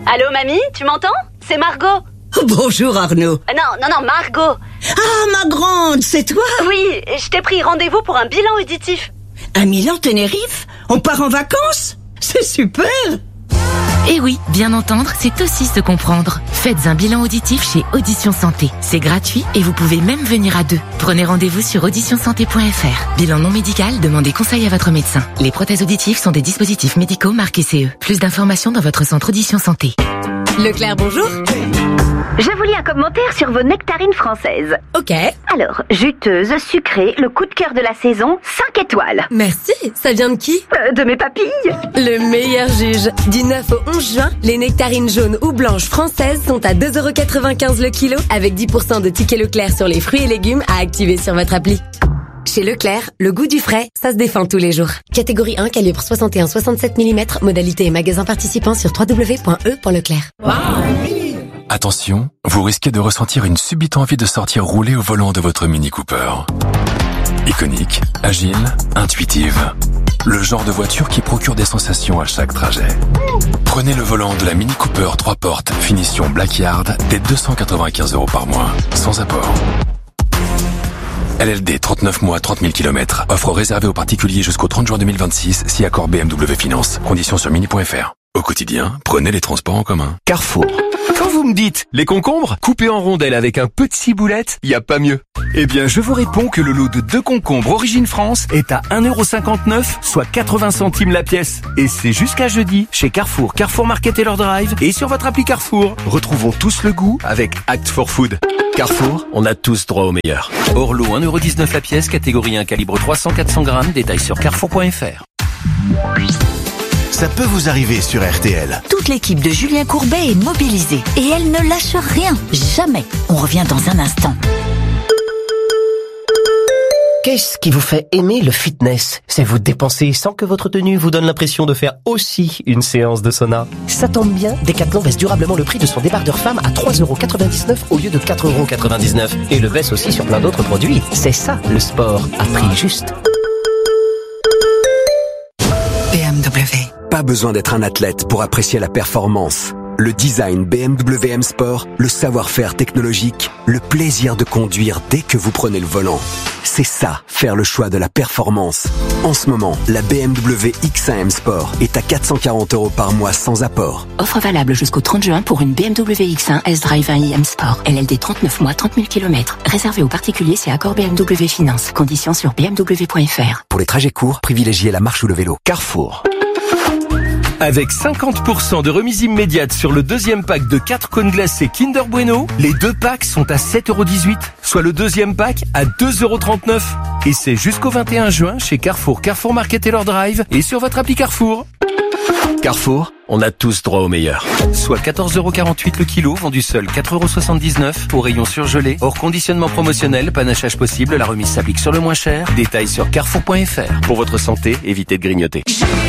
Allô, mamie, tu m'entends? C'est Margot. Bonjour Arnaud. Non, Margot. Ah, ma grande, c'est toi? Oui, je t'ai pris rendez-vous pour un bilan auditif. À Milan, Tenerife? On part en vacances? C'est super! Et oui, bien entendre, c'est aussi se comprendre. Faites un bilan auditif chez Audition Santé. C'est gratuit et vous pouvez même venir à 2. Prenez rendez-vous sur auditionsanté.fr. Bilan non médical, demandez conseil à votre médecin. Les prothèses auditives sont des dispositifs médicaux marqués CE. Plus d'informations dans votre centre Audition Santé. Leclerc, bonjour. Je vous lis un commentaire sur vos nectarines françaises. Ok. Alors, juteuse, sucrée, le coup de cœur de la saison, 5 étoiles. Merci. Ça vient de qui? De mes papilles. Le meilleur juge. Du 9 au 11 juin, les nectarines jaunes ou blanches françaises sont à 2,95€ le kilo avec 10% de tickets Leclerc sur les fruits et légumes à activer sur votre appli. Chez Leclerc, le goût du frais, ça se défend tous les jours. Catégorie 1, calibre 61-67 mm, modalité et magasin participant sur www.e.leclerc. Attention, vous risquez de ressentir une subite envie de sortir rouler au volant de votre Mini Cooper. Iconique, agile, intuitive. Le genre de voiture qui procure des sensations à chaque trajet. Prenez le volant de la Mini Cooper 3 portes, finition Blackyard, dès 295€ par mois, sans apport. LLD 39 mois, 30 000 km. Offre réservée aux particuliers jusqu'au 30 juin 2026, si accord BMW Finance. Conditions sur mini.fr. Au quotidien, prenez les transports en commun. Carrefour. Quand vous me dites les concombres, coupés en rondelles avec un peu de ciboulette, y a pas mieux. Eh bien, je vous réponds que le lot de 2 concombres Origine France est à 1,59€, soit 80 centimes la pièce. Et c'est jusqu'à jeudi chez Carrefour, Carrefour Market et leur drive et sur votre appli Carrefour. Retrouvons tous le goût avec Act for Food. Carrefour, on a tous droit au meilleur. Hors lot 1,19€ la pièce, catégorie 1, calibre 300-400 grammes, détail sur carrefour.fr. Ça peut vous arriver sur RTL. Toute l'équipe de Julien Courbet est mobilisée et elle ne lâche rien, jamais. On revient dans un instant. Qu'est-ce qui vous fait aimer le fitness? C'est vous dépenser sans que votre tenue vous donne l'impression de faire aussi une séance de sauna. Ça tombe bien, Decathlon baisse durablement le prix de son débardeur femme à 3,99€ au lieu de 4,99€. Et le baisse aussi sur plein d'autres produits. C'est ça le sport à prix juste. BMW. Pas besoin d'être un athlète pour apprécier la performance. Le design BMW M Sport, le savoir-faire technologique, le plaisir de conduire dès que vous prenez le volant. C'est ça, faire le choix de la performance. En ce moment, la BMW X1 M Sport est à 440€ par mois sans apport. Offre valable jusqu'au 30 juin pour une BMW X1 S-Drive 1i M Sport. LLD 39 mois, 30 000 km. Réservé aux particuliers, c'est accord BMW Finance. Conditions sur bmw.fr. Pour les trajets courts, privilégiez la marche ou le vélo. Carrefour. Avec 50% de remise immédiate sur le deuxième pack de 4 cônes glacés Kinder Bueno, les 2 packs sont à 7,18€, soit le deuxième pack à 2,39€. Et c'est jusqu'au 21 juin chez Carrefour, Carrefour Market et leur drive et sur votre appli Carrefour. Carrefour, on a tous droit au meilleur. Soit 14,48€ le kilo, vendu seul 4,79€ au rayon surgelé. Hors conditionnement promotionnel, panachage possible, la remise s'applique sur le moins cher. Détails sur carrefour.fr. Pour votre santé, évitez de grignoter.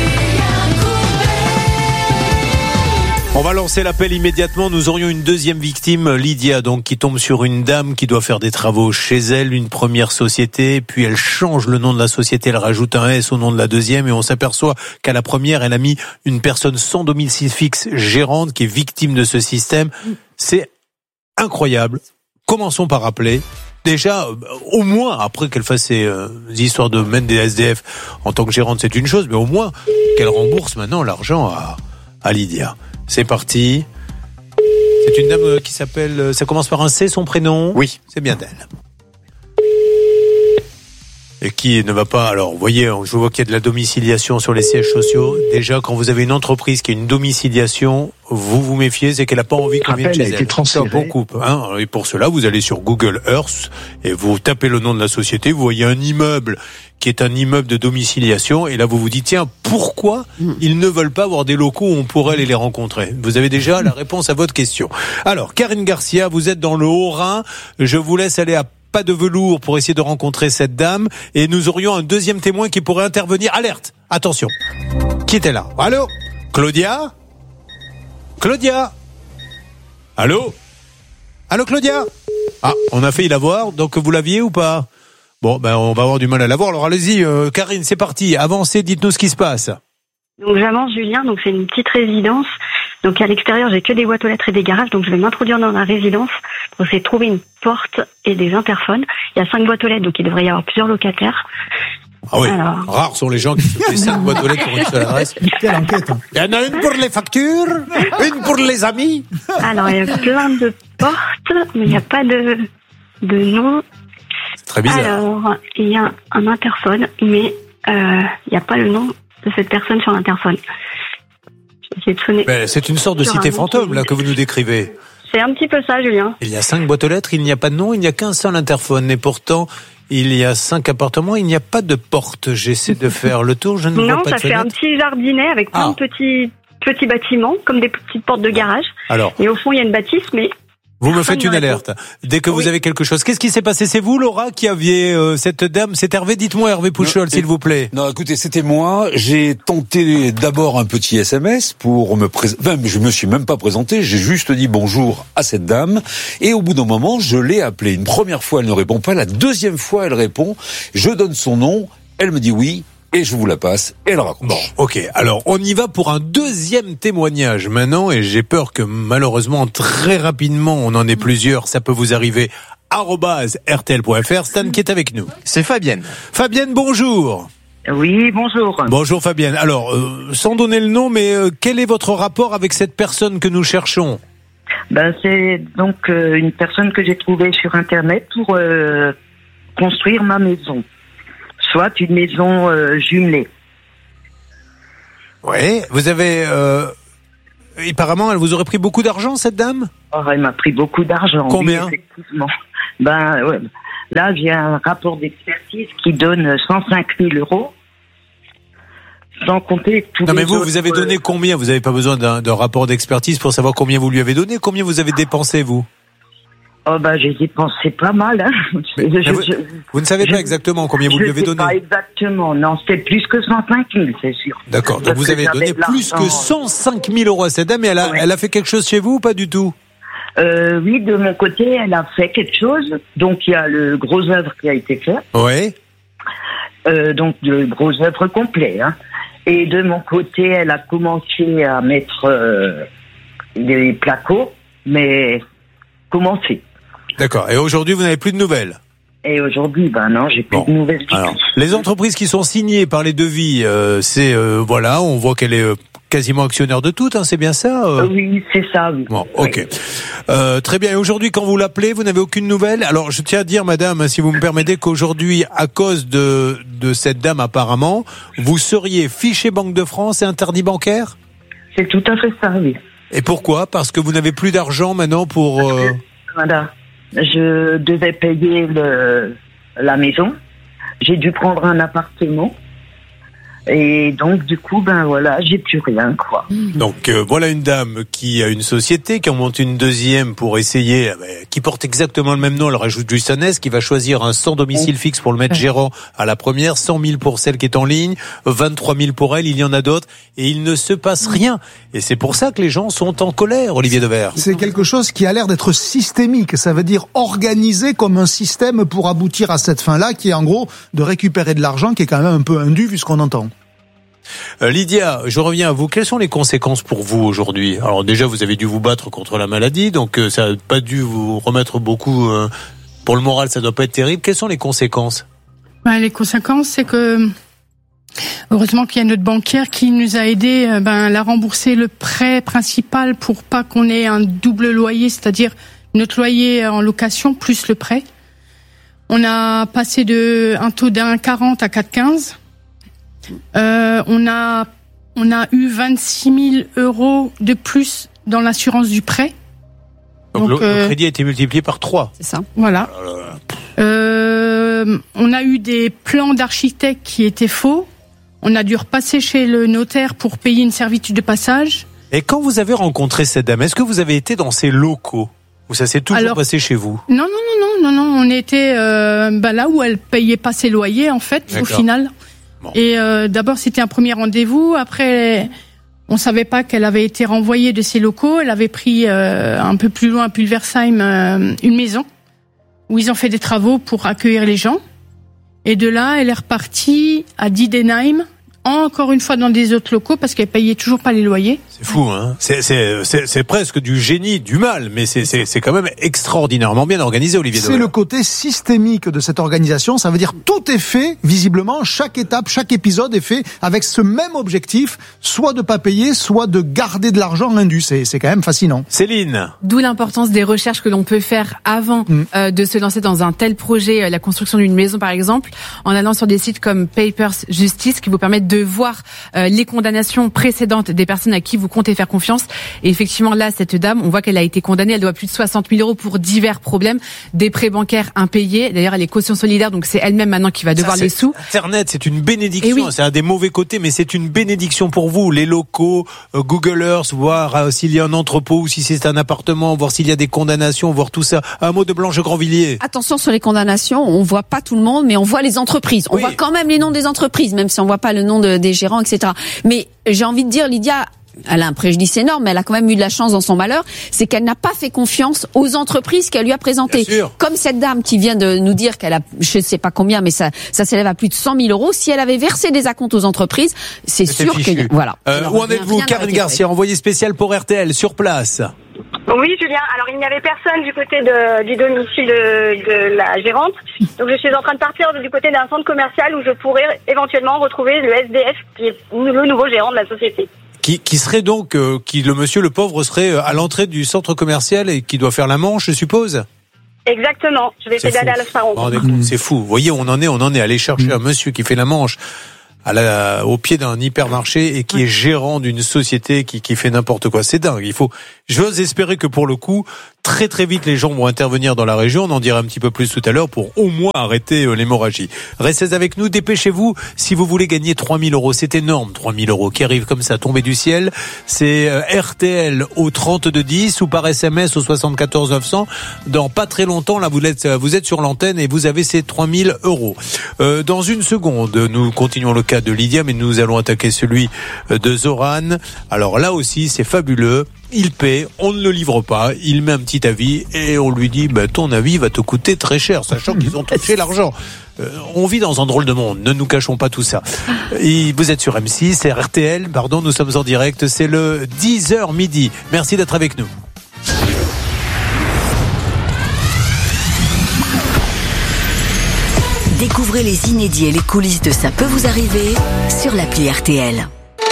On va lancer l'appel immédiatement. Nous aurions une deuxième victime, Lydia, donc, qui tombe sur une dame qui doit faire des travaux chez elle, une première société, puis elle change le nom de la société, elle rajoute un S au nom de la deuxième, et on s'aperçoit qu'à la première, elle a mis une personne sans domicile fixe gérante qui est victime de ce système. C'est incroyable. Commençons par rappeler. Déjà, au moins, après qu'elle fasse ses histoires de mettre des SDF en tant que gérante, c'est une chose, mais au moins qu'elle rembourse maintenant l'argent à Lydia. C'est parti. C'est une dame qui s'appelle... Ça commence par un C, son prénom? Oui. C'est bien d'elle. Et qui ne va pas... Alors, vous voyez, je vois qu'il y a de la domiciliation sur les sièges sociaux. Déjà, quand vous avez une entreprise qui a une domiciliation, vous vous méfiez, c'est qu'elle n'a pas envie qu'on vienne chez elle. C'est un bon coup. Hein. Et pour cela, vous allez sur Google Earth et vous tapez le nom de la société. Vous voyez un immeuble qui est un immeuble de domiciliation. Et là, vous vous dites, tiens, pourquoi ils ne veulent pas avoir des locaux où on pourrait aller les rencontrer? Vous avez déjà la réponse à votre question. Alors, Karine Garcia, vous êtes dans le Haut-Rhin. Je vous laisse aller à pas de velours pour essayer de rencontrer cette dame. Et nous aurions un deuxième témoin qui pourrait intervenir. Alerte! Attention. Qui était là? Allô? Claudia? Claudia? Allô? Allô, Claudia? Ah, on a failli la voir. Donc, vous l'aviez ou pas? Bon, ben, on va avoir du mal à la voir. Alors, allez-y, Karine, c'est parti. Avancez, dites-nous ce qui se passe. Donc, j'avance, Julien. Donc, c'est une petite résidence Donc à l'extérieur, j'ai que des boîtes aux lettres et des garages, donc je vais m'introduire dans la résidence pour essayer de trouver une porte et des interphones. Il y a 5 boîtes aux lettres, donc il devrait y avoir plusieurs locataires. Ah oui, rares sont les gens qui se font 5 boîtes aux lettres pour une seule adresse. Quelle enquête. Il y en a une pour les factures, une pour les amis. Alors il y a plein de portes, mais il n'y a pas de nom. C'est très bizarre. Alors, il y a un interphone, mais il n'y a pas le nom de cette personne sur l'interphone. J'ai sonné. Ben, c'est une sorte de cité fantôme là que vous nous décrivez. C'est un petit peu ça, Julien. Il y a 5 boîtes aux lettres, il n'y a pas de nom, il n'y a qu'un seul interphone. Et pourtant, il y a 5 appartements, il n'y a pas de porte. J'essaie de faire le tour, je ne vois pas de fenêtre. Non, ça fait un petit jardinet avec plein de petits bâtiments, comme des petites portes de garage. Alors. Et au fond, il y a une bâtisse, mais... Vous me faites une alerte. Dès que vous avez quelque chose. Qu'est-ce qui s'est passé? C'est vous, Laura, qui aviez cette dame? C'est Hervé? Dites-moi, Hervé Pouchol, s'il vous plaît. Non, écoutez, c'était moi. J'ai tenté d'abord un petit SMS pour me présenter. Enfin, je me suis même pas présenté. J'ai juste dit bonjour à cette dame. Et au bout d'un moment, je l'ai appelée. Une première fois, elle ne répond pas. La deuxième fois, elle répond. Je donne son nom. Elle me dit oui. Et je vous la passe, et elle raconte. Bon, ok. Alors, on y va pour un deuxième témoignage maintenant, et j'ai peur que malheureusement, très rapidement, on en ait plusieurs, ça peut vous arriver. @rtl.fr, Stan qui est avec nous. C'est Fabienne. Fabienne, bonjour. Oui, bonjour. Bonjour Fabienne. Alors, sans donner le nom, mais quel est votre rapport avec cette personne que nous cherchons? C'est donc une personne que j'ai trouvée sur Internet pour construire ma maison. Soit une maison jumelée. Oui, vous avez... apparemment, elle vous aurait pris beaucoup d'argent, cette dame? Elle m'a pris beaucoup d'argent. Combien? Oui, effectivement. Là, j'ai un rapport d'expertise qui donne 105 000 €. Sans compter tous Non, mais les vous avez donné combien? Vous n'avez pas besoin d'un rapport d'expertise pour savoir combien vous lui avez donné? Combien vous avez dépensé, vous? J'ai dépensé pas mal. Vous ne savez pas exactement combien vous lui avez donné? Pas exactement. Non, c'était plus que 105 000, c'est sûr. D'accord. Donc vous avez donné plus que 105 000 € à cette dame, et elle a fait quelque chose chez vous ou pas du tout? Oui, de mon côté, elle a fait quelque chose. Donc il y a le gros œuvre qui a été fait. Oui. Donc le gros œuvre complet. Et de mon côté, elle a commencé à mettre des placos, mais commencé. D'accord. Et aujourd'hui, vous n'avez plus de nouvelles? Et aujourd'hui, non, j'ai plus de nouvelles. Alors, les entreprises qui sont signées par les devis, on voit qu'elle est quasiment actionnaire de toutes, c'est bien ça? Oui, c'est ça. Oui. Bon, ok. Très bien. Et aujourd'hui, quand vous l'appelez, vous n'avez aucune nouvelle? Alors, je tiens à dire, madame, si vous me permettez, qu'aujourd'hui, à cause de cette dame apparemment, vous seriez fiché Banque de France et interdit bancaire? C'est tout à fait ça, oui. Et pourquoi? Parce que vous n'avez plus d'argent maintenant pour... Voilà. Je devais payer la maison. J'ai dû prendre un appartement. Et donc, du coup, j'ai plus rien, quoi. Donc, voilà une dame qui a une société, qui en monte une deuxième pour essayer, qui porte exactement le même nom, elle rajoute juste un S, qui va choisir un sans domicile fixe pour le mettre gérant à la première, 100 000 pour celle qui est en ligne, 23 000 pour elle, il y en a d'autres, et il ne se passe rien. Et c'est pour ça que les gens sont en colère, Olivier Devers. C'est quelque chose qui a l'air d'être systémique, ça veut dire organisé comme un système pour aboutir à cette fin-là, qui est en gros de récupérer de l'argent, qui est quand même un peu indu vu ce qu'on entend. Lydia, je reviens à vous. Quelles sont les conséquences pour vous aujourd'hui? Alors déjà, vous avez dû vous battre contre la maladie, donc ça n'a pas dû vous remettre beaucoup... pour le moral, ça ne doit pas être terrible. Quelles sont les conséquences? Les conséquences, c'est que... Heureusement qu'il y a notre banquière qui nous a aidé à rembourser le prêt principal pour pas qu'on ait un double loyer, c'est-à-dire notre loyer en location plus le prêt. On a passé un taux d'1,40 à 4,15. On a eu 26 000 € de plus dans l'assurance du prêt. Donc le crédit a été multiplié par 3. C'est ça. Voilà. On a eu des plans d'architecte qui étaient faux. On a dû repasser chez le notaire pour payer une servitude de passage. Et quand vous avez rencontré cette dame, est-ce que vous avez été dans ses locaux ou ça s'est toujours passé chez vous? Non. On était là où elle payait pas ses loyers en fait. D'accord. Au final. Bon. Et d'abord c'était un premier rendez-vous. Après, on savait pas qu'elle avait été renvoyée de ses locaux. Elle avait pris un peu plus loin à Pulversheim une maison où ils ont fait des travaux pour accueillir les gens. Et de là, elle est repartie à Diedenheim, encore une fois dans des autres locaux parce qu'elle payait toujours pas les loyers. C'est fou, hein. C'est presque du génie du mal, mais c'est quand même extraordinairement bien organisé, Olivier Dauvert. C'est le côté systémique de cette organisation. Ça veut dire tout est fait, visiblement, chaque étape, chaque épisode est fait avec ce même objectif, soit de pas payer, soit de garder de l'argent indu. C'est quand même fascinant. Céline. D'où l'importance des recherches que l'on peut faire avant de se lancer dans un tel projet, la construction d'une maison par exemple, en allant sur des sites comme Papers Justice qui vous permettent de voir les condamnations précédentes des personnes à qui vous comptez faire confiance. Et effectivement, là, cette dame, on voit qu'elle a été condamnée. Elle doit plus de 60 000 € pour divers problèmes, des prêts bancaires impayés. D'ailleurs, elle est caution solidaire, donc c'est elle-même maintenant qui va devoir les sous. Internet, c'est une bénédiction. Oui. C'est un des mauvais côtés, mais c'est une bénédiction pour vous. Les locaux, Google Earth, voir s'il y a un entrepôt ou si c'est un appartement, voir s'il y a des condamnations, voir tout ça. Un mot de Blanche Grandvilliers. Attention sur les condamnations, on voit pas tout le monde, mais on voit les entreprises. On voit quand même les noms des entreprises, même si on voit pas le nom des gérants, etc. Mais j'ai envie de dire, Lydia, elle a un préjudice énorme, mais elle a quand même eu de la chance dans son malheur, c'est qu'elle n'a pas fait confiance aux entreprises qu'elle lui a présentées. Comme cette dame qui vient de nous dire qu'elle a, je ne sais pas combien, mais ça s'élève à plus de 100 000 €. Si elle avait versé des acomptes aux entreprises, c'est sûr que... Voilà. Où en êtes-vous, Karine Garcia, envoyée spéciale pour RTL, sur place? Oui, Julien. Alors, il n'y avait personne du côté du domicile de la gérante. Donc, je suis en train de partir du côté d'un centre commercial où je pourrais éventuellement retrouver le SDF, qui est le nouveau gérant de la société. Qui serait donc, le monsieur, le pauvre, serait à l'entrée du centre commercial et qui doit faire la manche, je suppose? Exactement. Je vais essayer d'aller à l'Asparon. C'est fou. Vous voyez, on en est allé chercher un monsieur qui fait la manche au pied d'un hypermarché et qui est gérant d'une société qui fait n'importe quoi. C'est dingue. J'ose espérer que pour le coup, très très vite, les gens vont intervenir dans la région. On en dira un petit peu plus tout à l'heure pour au moins arrêter l'hémorragie. Restez avec nous, dépêchez-vous si vous voulez gagner 3 000 €. C'est énorme, 3 000 € qui arrivent comme ça, tombés du ciel. C'est RTL au 3210 ou par SMS au 74 900. Dans pas très longtemps, là, vous êtes sur l'antenne et vous avez ces 3 000 €. Dans une seconde, nous continuons le cas de Lydia, mais nous allons attaquer celui de Zoran. Alors là aussi, c'est fabuleux. Il paie, on ne le livre pas, il met un petit avis et on lui dit ton avis va te coûter très cher, sachant qu'ils ont touché l'argent. On vit dans un drôle de monde, ne nous cachons pas tout ça. Et vous êtes sur M6, c'est RTL, nous sommes en direct, c'est le 10h midi. Merci d'être avec nous. Découvrez les inédits et les coulisses de Ça peut vous arriver sur l'appli RTL.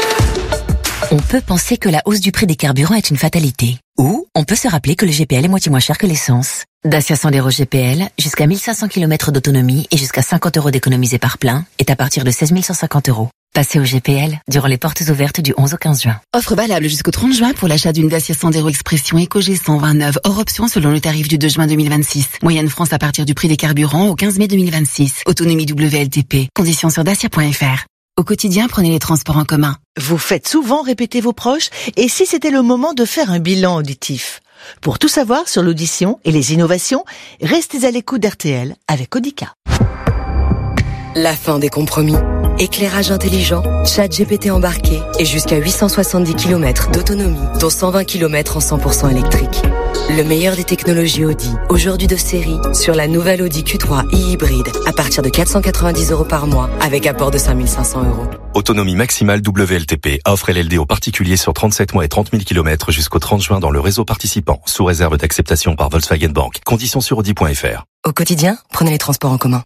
On peut penser que la hausse du prix des carburants est une fatalité. Ou on peut se rappeler que le GPL est moitié moins cher que l'essence. Dacia Sandero GPL, jusqu'à 1500 km d'autonomie et jusqu'à 50 € d'économisés par plein, est à partir de 16 150 €. Passez au GPL durant les portes ouvertes du 11 au 15 juin. Offre valable jusqu'au 30 juin pour l'achat d'une Dacia Sandero Expression EcoG 129 hors option selon le tarif du 2 juin 2026. Moyenne France à partir du prix des carburants au 15 mai 2026. Autonomie WLTP. Conditions sur dacia.fr. Au quotidien, prenez les transports en commun. Vous faites souvent répéter vos proches, et si c'était le moment de faire un bilan auditif? Pour tout savoir sur l'audition et les innovations, restez à l'écoute d'RTL avec Audica. La fin des compromis. Éclairage intelligent, ChatGPT embarqué et jusqu'à 870 km d'autonomie, dont 120 km en 100% électrique. Le meilleur des technologies Audi, aujourd'hui de série, sur la nouvelle Audi Q3 e-hybride, à partir de 490 € par mois, avec apport de 5 500 €. Autonomie maximale WLTP. Offre LLD aux particuliers sur 37 mois et 30 000 km jusqu'au 30 juin dans le réseau participant, sous réserve d'acceptation par Volkswagen Bank. Conditions sur Audi.fr. Au quotidien, prenez les transports en commun.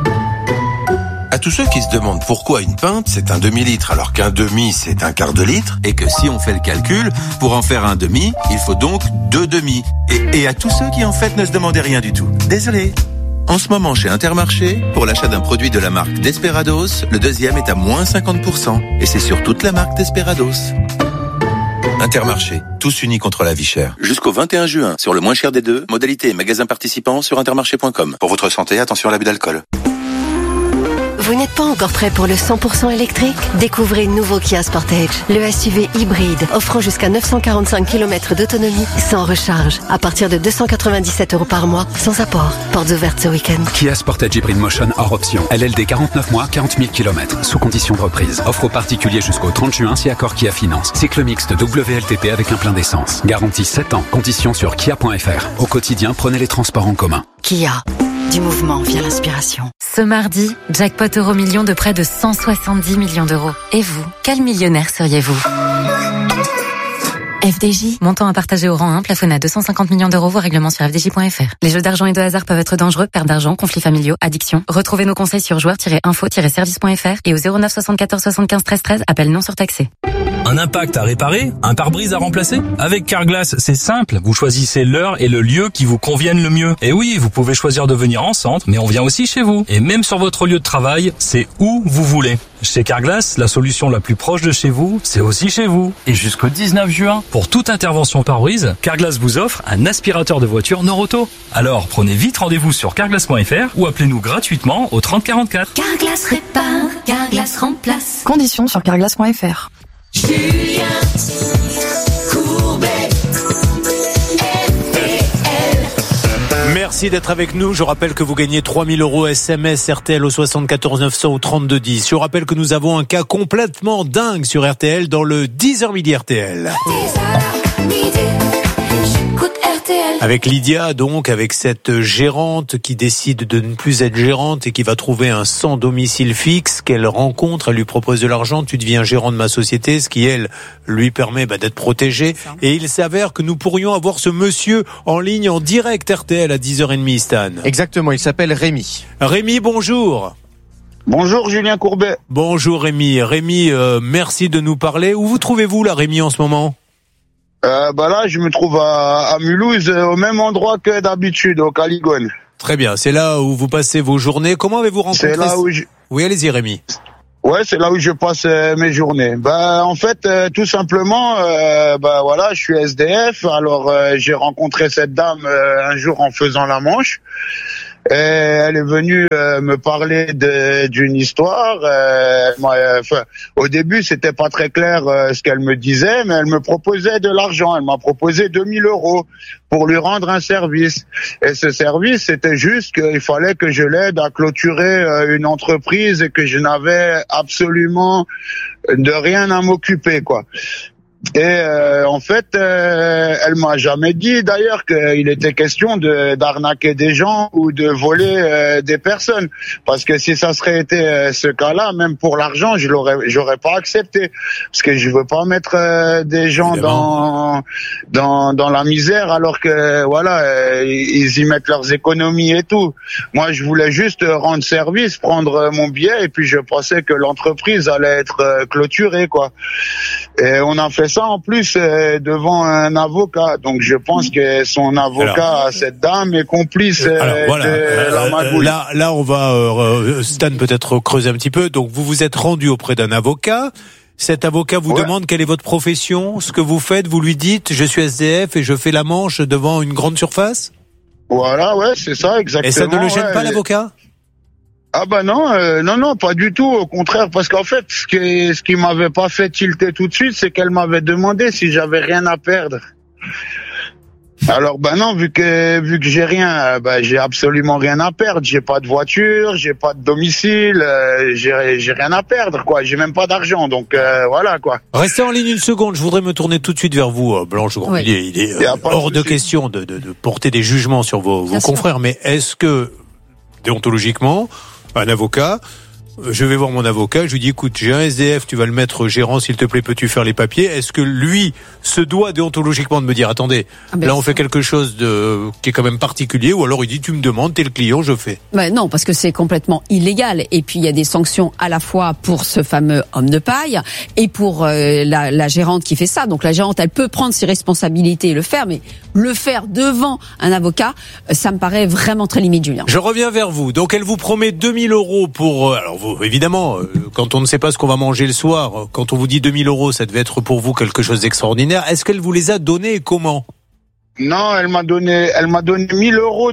À tous ceux qui se demandent pourquoi une pinte c'est un demi-litre alors qu'un demi c'est un quart de litre et que si on fait le calcul, pour en faire un demi, il faut donc 2 demi. Et à tous ceux qui en fait ne se demandaient rien du tout. Désolé. En ce moment chez Intermarché, pour l'achat d'un produit de la marque Desperados, le deuxième est à moins 50%. Et c'est sur toute la marque Desperados. Intermarché, tous unis contre la vie chère. Jusqu'au 21 juin, sur le moins cher des deux, modalité et magasin participant sur intermarché.com. Pour votre santé, attention à l'abus d'alcool. Vous n'êtes pas encore prêt pour le 100% électrique? Découvrez le nouveau Kia Sportage, le SUV hybride, offrant jusqu'à 945 km d'autonomie sans recharge, à partir de 297 € par mois, sans apport. Portes ouvertes ce week-end. Kia Sportage Hybrid Motion hors option. LLD 49 mois, 40 000 km, sous condition de reprise. Offre aux particuliers jusqu'au 30 juin si accord Kia Finance. Cycle mixte WLTP avec un plein d'essence. Garantie 7 ans. Conditions sur kia.fr. Au quotidien, prenez les transports en commun. Kia. du mouvement vient l'inspiration. Ce mardi, jackpot euro-million de près de 170 millions d'euros. Et vous, quel millionnaire seriez-vous ? FDJ, montant à partager au rang 1, plafonné à 250 millions d'euros, voire règlement sur fdj.fr. Les jeux d'argent et de hasard peuvent être dangereux, perte d'argent, conflits familiaux, addiction. Retrouvez nos conseils sur joueurs-info-service.fr et au 09 74 75 13 13, appel non surtaxé. Un impact à réparer? Un pare-brise à remplacer? Avec Carglass, c'est simple. Vous choisissez l'heure et le lieu qui vous conviennent le mieux. Et oui, vous pouvez choisir de venir en centre, mais on vient aussi chez vous. Et même sur votre lieu de travail, c'est où vous voulez. Chez Carglass, la solution la plus proche de chez vous, c'est aussi chez vous. Et jusqu'au 19 juin, pour toute intervention pare-brise, Carglass vous offre un aspirateur de voiture Noroto. Alors, prenez vite rendez-vous sur carglass.fr ou appelez-nous gratuitement au 30 44. Carglass répare, Carglass remplace. Conditions sur carglass.fr. Julien Courbet, Merci d'être avec nous. Je rappelle que vous gagnez 3000 € SMS RTL au 74 900 ou 32 10. Je rappelle que nous avons un cas complètement dingue sur RTL dans le 10h midi RTL. 10h midi, j'écoute RTL. Avec Lydia, donc, avec cette gérante qui décide de ne plus être gérante et qui va trouver un sans domicile fixe qu'elle rencontre. Elle lui propose de l'argent. Tu deviens gérant de ma société, ce qui, elle, lui permet d'être protégé. Et il s'avère que nous pourrions avoir ce monsieur en ligne en direct RTL à 10h30, Stan. Exactement, il s'appelle Rémi. Rémi, bonjour. Bonjour Julien Courbet. Bonjour Rémi. Rémi, merci de nous parler. Où vous trouvez-vous là, Rémi, en ce moment ? Là, je me trouve à Mulhouse, au même endroit que d'habitude, au Caligone. Très bien, c'est là où vous passez vos journées. Comment avez-vous rencontré ? C'est là où Oui, allez-y Rémi. Ouais, c'est là où je passe mes journées. En fait, tout simplement, je suis SDF. Alors, j'ai rencontré cette dame un jour en faisant la manche. Et elle est venue me parler d'une histoire. Au début, c'était pas très clair ce qu'elle me disait, mais elle me proposait de l'argent. Elle m'a proposé 2000 € pour lui rendre un service. Et ce service, c'était juste qu'il fallait que je l'aide à clôturer une entreprise et que je n'avais absolument de rien à m'occuper, quoi. Et en fait, elle m'a jamais dit d'ailleurs qu'il était question d'arnaquer des gens ou de voler des personnes, parce que si ça serait été ce cas-là, même pour l'argent, j'aurais pas accepté, parce que je veux pas mettre des gens dans la misère alors que ils y mettent leurs économies et tout. Moi, je voulais juste rendre service, prendre mon billet, et puis je pensais que l'entreprise allait être clôturée, quoi. Et on a fait ça en plus devant un avocat, donc je pense que son avocat, cette dame, est complice de la magouille. Là, on va Stan peut-être creuser un petit peu. Donc vous vous êtes rendu auprès d'un avocat. Cet avocat vous demande quelle est votre profession, ce que vous faites. Vous lui dites je suis SDF et je fais la manche devant une grande surface. Voilà, ouais, c'est ça exactement. Et ça ne le gêne pas l'avocat ? Ah non, pas du tout, au contraire, parce qu'en fait, ce qui m'avait pas fait tilter tout de suite, c'est qu'elle m'avait demandé si j'avais rien à perdre. Alors non, vu que j'ai rien, j'ai absolument rien à perdre. J'ai pas de voiture, j'ai pas de domicile, j'ai rien à perdre, quoi. J'ai même pas d'argent, donc voilà, quoi. Restez en ligne une seconde, je voudrais me tourner tout de suite vers vous, Blanche Grandvilliers. Il est hors de question de porter des jugements sur vos confrères, mais est-ce que déontologiquement, un avocat, je vais voir mon avocat, je lui dis écoute, j'ai un SDF, tu vas le mettre gérant, s'il te plaît, peux-tu faire les papiers ? Est-ce que lui se doit déontologiquement de me dire attendez, là on fait quelque chose qui est quand même particulier, ou alors il dit tu me demandes, t'es le client, je fais. Non, parce que c'est complètement illégal, et puis il y a des sanctions à la fois pour ce fameux homme de paille et pour la gérante qui fait ça. Donc la gérante, elle peut prendre ses responsabilités et le faire, mais le faire devant un avocat, ça me paraît vraiment très limite, Julien. Je reviens vers vous. Donc elle vous promet 2000 € pour... alors vous, évidemment, quand on ne sait pas ce qu'on va manger le soir, quand on vous dit 2000 €, ça devait être pour vous quelque chose d'extraordinaire. Est-ce qu'elle vous les a donnés et comment ? Non, elle m'a donné 1000 €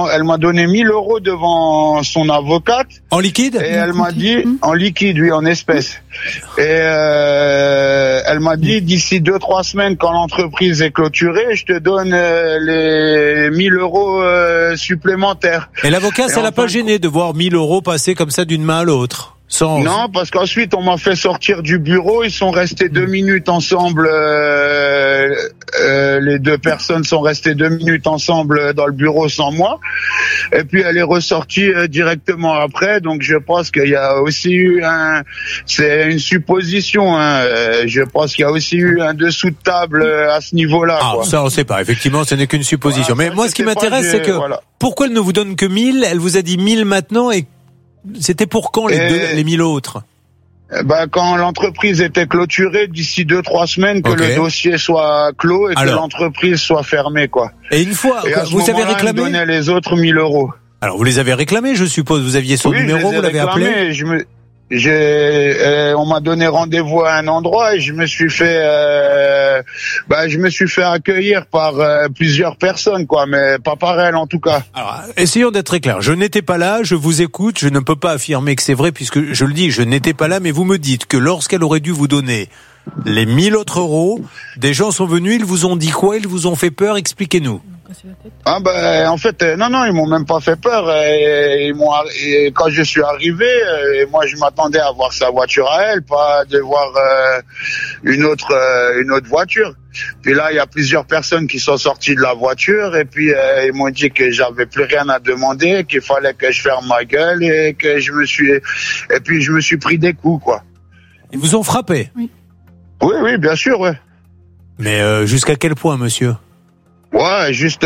devant son avocate. En liquide ? Et elle m'a dit, en liquide, oui, en espèces. Et elle m'a dit, d'ici 2-3 semaines, quand l'entreprise est clôturée, je te donne les 1000 € supplémentaires. Et l'avocat, ça l'a pas gêné de voir 1000 € passer comme ça d'une main à l'autre ? Non, parce qu'ensuite on m'a fait sortir du bureau. Ils sont restés 2 minutes ensemble les deux personnes sont restées 2 minutes ensemble dans le bureau sans moi. Et puis elle est ressortie directement après. Donc je pense qu'il y a aussi eu c'est une supposition. Je pense qu'il y a aussi eu un dessous de table à ce niveau-là. Ah, quoi. ça on sait pas. Effectivement, ce n'est qu'une supposition. Voilà, mais moi, ce qui m'intéresse, c'est que pourquoi elle ne vous donne que 1000 ? Elle vous a dit 1000 maintenant, et c'était pour quand les 1000 autres ? Quand l'entreprise était clôturée, d'ici 2-3 semaines, que le dossier soit clos et que l'entreprise soit fermée, quoi. Et une fois, et vous avez réclamé, elle me donnait les autres 1000 €. Alors vous les avez réclamés, je suppose. Vous aviez son numéro, vous l'avez appelé. On m'a donné rendez-vous à un endroit et je me suis fait accueillir par plusieurs personnes, quoi, mais pas par elle en tout cas. Alors, essayons d'être très clairs. Je n'étais pas là, je vous écoute, je ne peux pas affirmer que c'est vrai puisque je le dis, je n'étais pas là, mais vous me dites que lorsqu'elle aurait dû vous donner les 1000 autres €, des gens sont venus, ils vous ont dit quoi? Ils vous ont fait peur? Expliquez-nous. En fait, non, ils m'ont même pas fait peur. Et quand je suis arrivé, moi je m'attendais à voir sa voiture à elle, pas de voir une autre voiture. Puis là, il y a plusieurs personnes qui sont sorties de la voiture et puis ils m'ont dit que j'avais plus rien à demander, qu'il fallait que je ferme ma gueule et que je me suis pris des coups, quoi. Ils vous ont frappé? Oui, bien sûr, ouais. Mais jusqu'à quel point, monsieur? Ouais, juste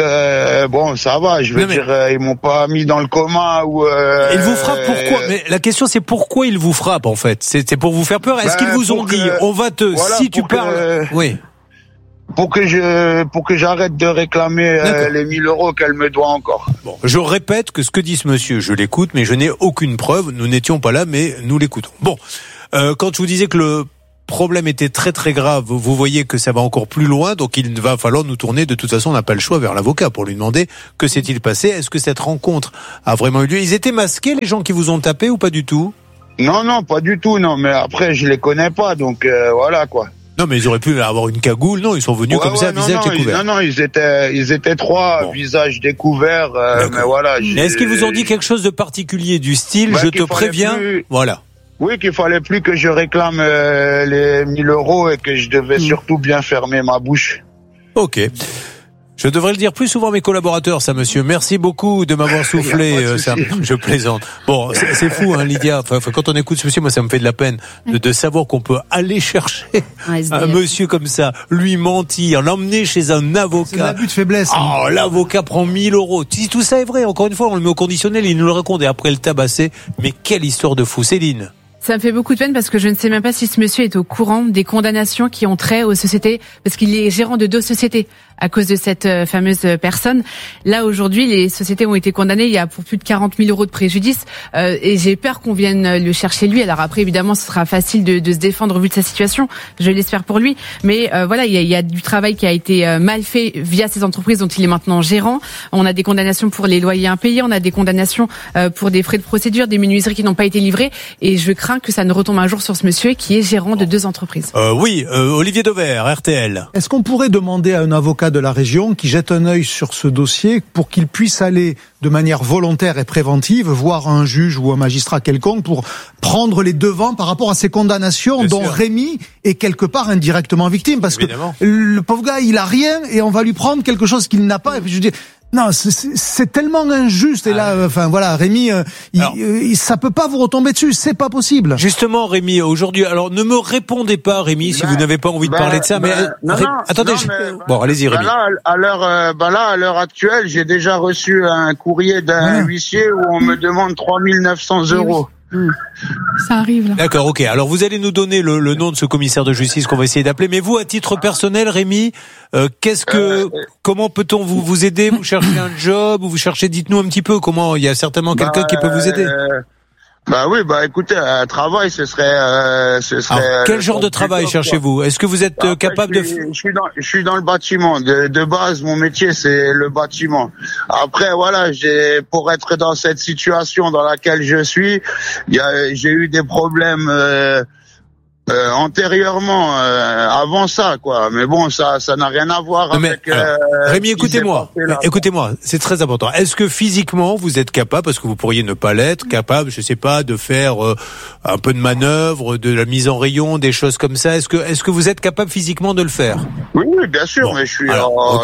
ça va, je veux dire ils m'ont pas mis dans le coma ou Ils vous frappent pourquoi? Mais la question c'est pourquoi ils vous frappent en fait? C'est pour vous faire peur? Est-ce qu'ils vous ont dit on va te si tu parles oui. Pour que j'arrête de réclamer les 1000 € qu'elle me doit encore. Bon, je répète que ce que dit ce monsieur, je l'écoute mais je n'ai aucune preuve, nous n'étions pas là mais nous l'écoutons. Bon, quand je vous disais que le problème était très très grave, vous voyez que ça va encore plus loin, donc il va falloir nous tourner, de toute façon on n'a pas le choix, vers l'avocat pour lui demander que s'est-il passé, est-ce que cette rencontre a vraiment eu lieu? Ils étaient masqués les gens qui vous ont tapé ou pas du tout? Non, pas du tout, non, mais après je les connais pas, donc voilà quoi. Non mais ils auraient pu avoir une cagoule, non, ils sont venus comme ça, visage découvert. Non, ils étaient trois, visages découverts, mais voilà. Est-ce qu'ils vous ont dit quelque chose de particulier du style, je te préviens, voilà. Oui, qu'il fallait plus que je réclame les 1000 € et que je devais surtout bien fermer ma bouche. Ok. Je devrais le dire plus souvent à mes collaborateurs, ça, monsieur. Merci beaucoup de m'avoir soufflé, ça. Je plaisante. Bon, c'est fou, hein, Lydia. Enfin, quand on écoute ce monsieur, moi, ça me fait de la peine de savoir qu'on peut aller chercher un monsieur comme ça, lui mentir, l'emmener chez un avocat. C'est l'abus de faiblesse. Oh, l'avocat prend 1000 €. Si tout ça est vrai, encore une fois, on le met au conditionnel, il nous le raconte et après le tabasser. Mais quelle histoire de fou, Céline. Ça me fait beaucoup de peine parce que je ne sais même pas si ce monsieur est au courant des condamnations qui ont trait aux sociétés, parce qu'il est gérant de 2 sociétés à cause de cette fameuse personne. Là, aujourd'hui, les sociétés ont été condamnées. Il y a pour plus de 40 000 € de préjudice. Et j'ai peur qu'on vienne le chercher lui. Alors après, évidemment, ce sera facile de se défendre au vu de sa situation. Je l'espère pour lui. Mais voilà, il y a du travail qui a été mal fait via ces entreprises dont il est maintenant gérant. On a des condamnations pour les loyers impayés. On a des condamnations pour des frais de procédure, des menuiseries qui n'ont pas été livrées. Et je crains que ça ne retombe un jour sur ce monsieur qui est gérant de 2 entreprises. Oui, Olivier Dauvert, RTL. Est-ce qu'on pourrait demander à un avocat de la région qui jette un œil sur ce dossier pour qu'il puisse aller de manière volontaire et préventive voir un juge ou un magistrat quelconque pour prendre les devants par rapport à ces condamnations dont Rémi est quelque part indirectement victime, parce que le pauvre gars il a rien et on va lui prendre quelque chose qu'il n'a pas. Et puis je dis non, c'est tellement injuste. Et là, enfin voilà, Rémi, ça peut pas vous retomber dessus, c'est pas possible. Justement, Rémi, aujourd'hui, alors ne me répondez pas, Rémi, si vous n'avez pas envie de parler de ça. Mais attendez, bon, allez-y, Rémi. À l'heure actuelle, j'ai déjà reçu un courrier d'un huissier où on me demande 3 900 €. Ça arrive là. D'accord, ok. Alors vous allez nous donner le nom de ce commissaire de justice qu'on va essayer d'appeler. Mais vous, à titre personnel, Rémi, comment peut-on vous aider? Vous cherchez un job ou vous cherchez? Dites-nous un petit peu comment. Il y a certainement quelqu'un qui peut vous aider. Écoutez, un travail, ce serait. Alors, quel genre de travail cherchez-vous? Est-ce que vous êtes capable de? Je suis dans le bâtiment. De base, mon métier, c'est le bâtiment. Après, voilà, pour être dans cette situation dans laquelle je suis, j'ai eu des problèmes Antérieurement, avant ça, quoi. Mais bon, ça n'a rien à voir avec. Rémi, écoutez-moi, c'est très important. Est-ce que physiquement vous êtes capable, parce que vous pourriez ne pas l'être, capable, je sais pas, de faire un peu de manœuvre, de la mise en rayon, des choses comme ça. Est-ce que vous êtes capable physiquement de le faire? Oui, bien sûr, mais je suis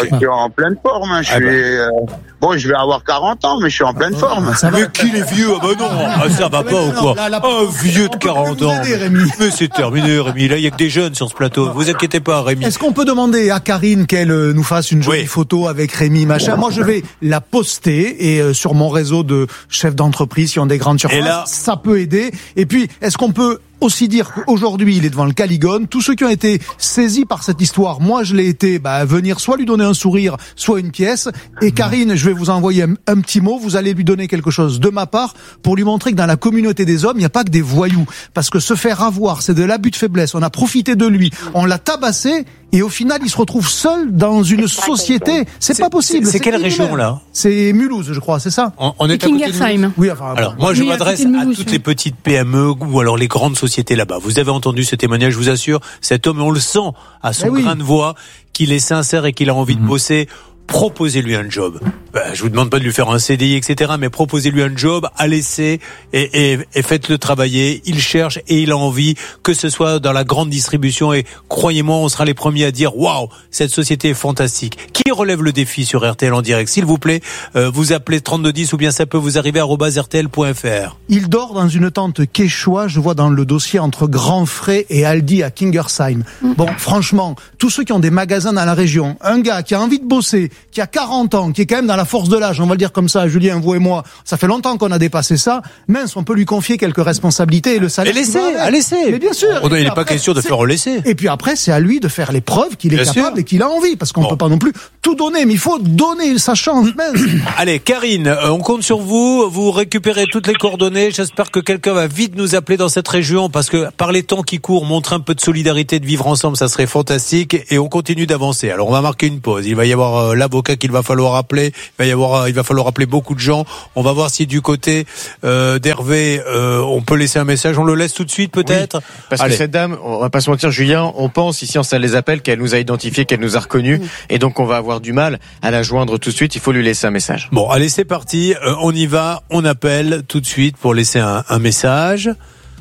en pleine forme. Hein. Je vais avoir 40 ans, mais je suis en pleine forme. Mais qu'il est vieux? Ah bah non, ça va pas ou quoi? Un vieux de 40 ans. Mais c'est terminé, Rémi. Là, il y a que des jeunes sur ce plateau. Vous inquiétez pas, Rémi. Est-ce qu'on peut demander à Karine qu'elle nous fasse une jolie photo avec Rémi, machin? Moi, je vais la poster et sur mon réseau de chefs d'entreprise qui ont des grandes surfaces. Et là, ça peut aider. Et puis, est-ce qu'on peut aussi dire qu'aujourd'hui, il est devant le Caligone. Tous ceux qui ont été saisis par cette histoire, moi je l'ai été, venir soit lui donner un sourire, soit une pièce. Et Karine, je vais vous envoyer un petit mot. Vous allez lui donner quelque chose de ma part pour lui montrer que dans la communauté des hommes, il n'y a pas que des voyous. Parce que se faire avoir, c'est de l'abus de faiblesse. On a profité de lui, on l'a tabassé. Et au final, il se retrouve seul dans une société. C'est pas possible. C'est quelle région, là? C'est Mulhouse, je crois, c'est ça? On est à côté de Mulhouse. Oui, alors, moi, je m'adresse à toutes les petites PME ou alors les grandes sociétés là-bas. Vous avez entendu ce témoignage, je vous assure. Cet homme, on le sent à son grain de voix, qu'il est sincère et qu'il a envie de bosser. Proposez-lui un job. Je vous demande pas de lui faire un CDI, etc., mais proposez-lui un job à l'essai et faites-le travailler. Il cherche et il a envie, que ce soit dans la grande distribution. Et croyez-moi, on sera les premiers à dire waouh, cette société est fantastique. Qui relève le défi sur RTL en direct? S'il vous plaît, vous appelez 3210 ou bien ça peut vous arriver @rtl.fr. Il dort dans une tente quechua, je vois dans le dossier entre Grand Frais et Aldi à Kingersheim. Bon, franchement, tous ceux qui ont des magasins dans la région, un gars qui a envie de bosser, qui a 40 ans, qui est quand même dans la force de l'âge, on va le dire comme ça, Julien, vous et moi, ça fait longtemps qu'on a dépassé ça, mince, on peut lui confier quelques responsabilités et le salaire. À laisser. Mais bien sûr. Il n'est pas question de faire laisser. Et puis après, c'est à lui de faire les preuves qu'il est capable et qu'il a envie, parce qu'on ne peut pas non plus tout donner, mais il faut donner sa chance. Allez, Karine, on compte sur vous, vous récupérez toutes les coordonnées, j'espère que quelqu'un va vite nous appeler dans cette région, parce que par les temps qui courent, montrer un peu de solidarité, de vivre ensemble, ça serait fantastique, et on continue d'avancer. Alors on va marquer une pause, il va y avoir l'avocat qu'il va falloir appeler, il va falloir appeler beaucoup de gens. On va voir si du côté d'Hervé, on peut laisser un message. On le laisse tout de suite peut-être. Oui, parce que cette dame, on va pas se mentir, Julien, on pense ici en salle des appels qu'elle nous a identifié, qu'elle nous a reconnus, et donc on va avoir du mal à la joindre tout de suite. Il faut lui laisser un message. Bon, allez, c'est parti. On y va. On appelle tout de suite pour laisser un message.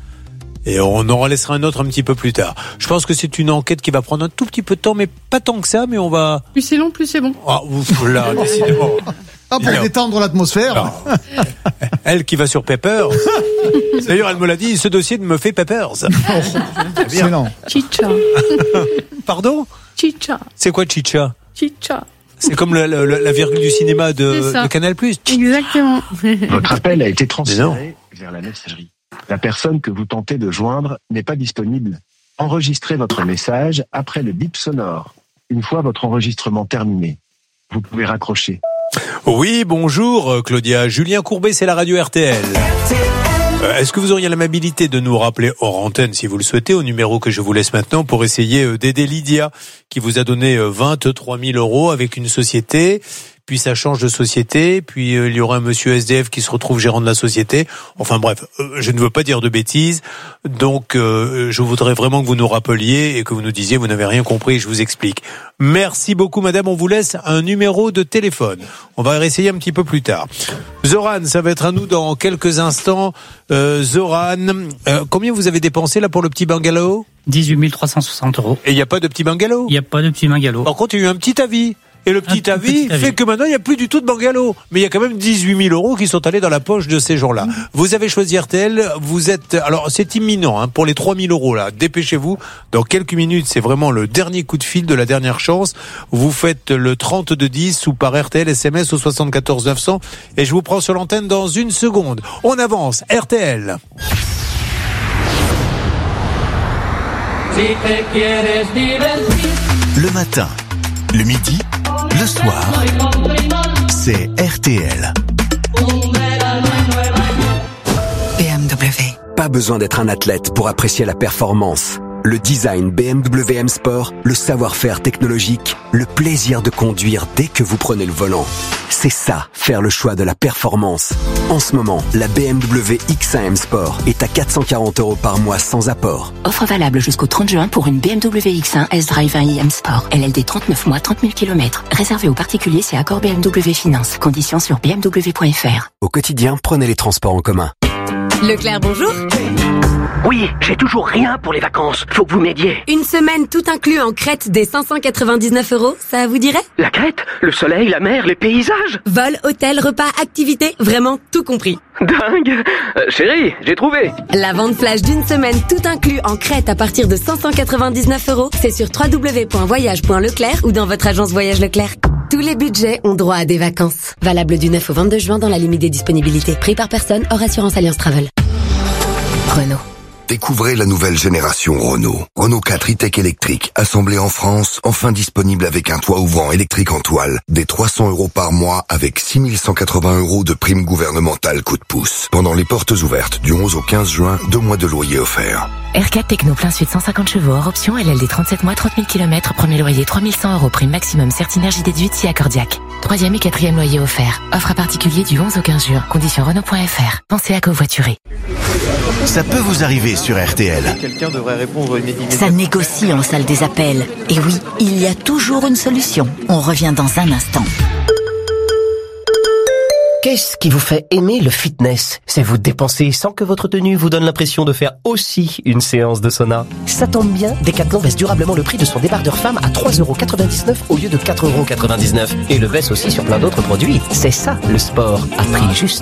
Et on en laissera un autre un petit peu plus tard. Je pense que c'est une enquête qui va prendre un tout petit peu de temps, mais pas tant que ça, mais on va... Plus c'est long, plus c'est bon. Ah, là, décidément. Ah, pour détendre l'atmosphère. Elle qui va sur Peppers. D'ailleurs, elle me l'a dit, ce dossier me fait Peppers. Excellent. Chicha. Pardon? Chicha. C'est quoi Chicha? Chicha. C'est comme la virgule du cinéma de Canal+. Exactement. Votre appel a été transféré vers la messagerie. La personne que vous tentez de joindre n'est pas disponible. Enregistrez votre message après le bip sonore. Une fois votre enregistrement terminé, vous pouvez raccrocher. Oui, bonjour Claudia. Julien Courbet, c'est la radio RTL. Est-ce que vous auriez l'amabilité de nous rappeler hors antenne, si vous le souhaitez, au numéro que je vous laisse maintenant pour essayer d'aider Lydia, qui vous a donné 23 000 € avec une société, puis ça change de société, puis il y aura un monsieur SDF qui se retrouve gérant de la société. Enfin bref, je ne veux pas dire de bêtises, donc je voudrais vraiment que vous nous rappeliez et que vous nous disiez vous n'avez rien compris, je vous explique. Merci beaucoup madame, on vous laisse un numéro de téléphone. On va réessayer un petit peu plus tard. Zoran, ça va être à nous dans quelques instants. Zoran, combien vous avez dépensé là pour le petit bungalow? 18 360 €. Et il n'y a pas de petit bungalow? Il n'y a pas de petit bungalow. Par contre, il y a eu un petit avis. Et le petit avis fait que maintenant, il n'y a plus du tout de bungalow. Mais il y a quand même 18 000 € qui sont allés dans la poche de ces gens-là. Vous avez choisi RTL, vous êtes... Alors, c'est imminent pour les 3 000 € là. Dépêchez-vous. Dans quelques minutes, c'est vraiment le dernier coup de fil de la dernière chance. Vous faites le 3210 ou par RTL SMS au 74 900. Et je vous prends sur l'antenne dans une seconde. On avance. RTL. Le matin, le midi, le soir, c'est RTL. BMW. Pas besoin d'être un athlète pour apprécier la performance, Le design BMW M Sport, le savoir-faire technologique, le plaisir de conduire dès que vous prenez le volant. C'est ça, faire le choix de la performance. En ce moment, la BMW X1 M Sport est à 440 € par mois sans apport. Offre valable jusqu'au 30 juin pour une BMW X1 S-Drive 1i M Sport. LLD 39 mois, 30 000 km. Réservé aux particuliers, c'est accord BMW Finance. Conditions sur bmw.fr. Au quotidien, prenez les transports en commun. Leclerc, bonjour. Oui, j'ai toujours rien pour les vacances. Faut que vous m'aidiez. Une semaine tout inclus en Crète des 599 €, ça vous dirait? La Crète, le soleil, la mer, les paysages. Vol, hôtel, repas, activités, vraiment tout compris. Dingue. Chérie, j'ai trouvé. La vente flash d'une semaine tout inclus en Crète à partir de 599 €, c'est sur www.voyage.leclerc ou dans votre agence Voyage Leclerc. Tous les budgets ont droit à des vacances. Valable du 9 au 22 juin dans la limite des disponibilités. Prix par personne hors assurance Alliance Travel. Renault. Découvrez la nouvelle génération Renault. Renault 4 e-Tech électrique, assemblé en France, enfin disponible avec un toit ouvrant électrique en toile, des 300 € par mois avec 6180 € de prime gouvernementale coup de pouce. Pendant les portes ouvertes du 11 au 15 juin, 2 mois de loyer offerts. R4 Techno plein sud 150 chevaux hors option, LLD 37 mois, 30 000 km, premier loyer 3100 €, prime maximum Certinergie déduite si accordiaque. 3e et 4e loyer offert. Offre à particulier du 11 au 15 juin. Conditions Renault.fr. Pensez à covoiturer. Ça peut vous arriver sur RTL. Quelqu'un devrait répondre immédiatement. Ça négocie en salle des appels. Et oui, il y a toujours une solution. On revient dans un instant. Qu'est-ce qui vous fait aimer le fitness? C'est vous dépenser sans que votre tenue vous donne l'impression de faire aussi une séance de sauna. Ça tombe bien, Decathlon baisse durablement le prix de son débardeur femme à 3,99 € au lieu de 4,99 € et le baisse aussi sur plein d'autres produits. C'est ça le sport à prix juste.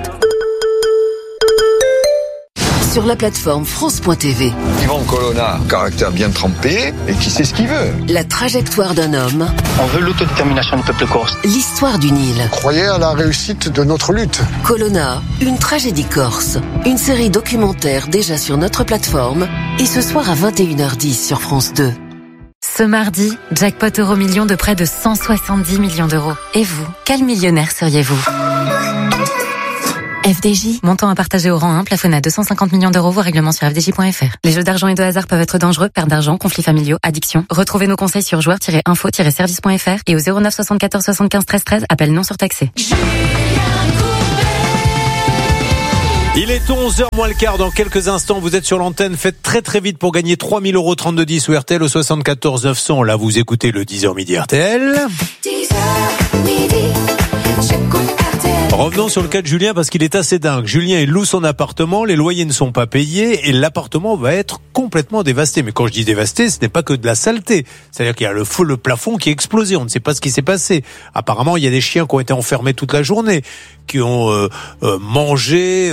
Sur la plateforme France.tv. Yvan Colonna, caractère bien trempé et qui sait ce qu'il veut. La trajectoire d'un homme. On veut l'autodétermination du peuple corse. L'histoire du Nil. Croyez à la réussite de notre lutte. Colonna, une tragédie corse. Une série documentaire déjà sur notre plateforme et ce soir à 21h10 sur France 2. Ce mardi, jackpot Euromillions de près de 170 millions d'euros. Et vous, quel millionnaire seriez-vous ? FDJ, montant à partager au rang 1, plafonné à 250 millions d'euros, vos règlements sur fdj.fr. Les jeux d'argent et de hasard peuvent être dangereux, perte d'argent, conflits familiaux, addiction. Retrouvez nos conseils sur joueurs-info-service.fr et au 09 74 75 13 13, appel non surtaxé. Il est 11h moins le quart. Dans quelques instants, vous êtes sur l'antenne. Faites très très vite pour gagner 3 000 € 3210 ou RTL au 74 900. Là, vous écoutez le 10h midi RTL. 10h midi, j'écoute RTL. Revenons sur le cas de Julien parce qu'il est assez dingue. Julien, il loue son appartement, les loyers ne sont pas payés et l'appartement va être complètement dévasté. Mais quand je dis dévasté, ce n'est pas que de la saleté. C'est-à-dire qu'il y a le plafond qui est explosé. On ne sait pas ce qui s'est passé. Apparemment, il y a des chiens qui ont été enfermés toute la journée, qui ont mangé,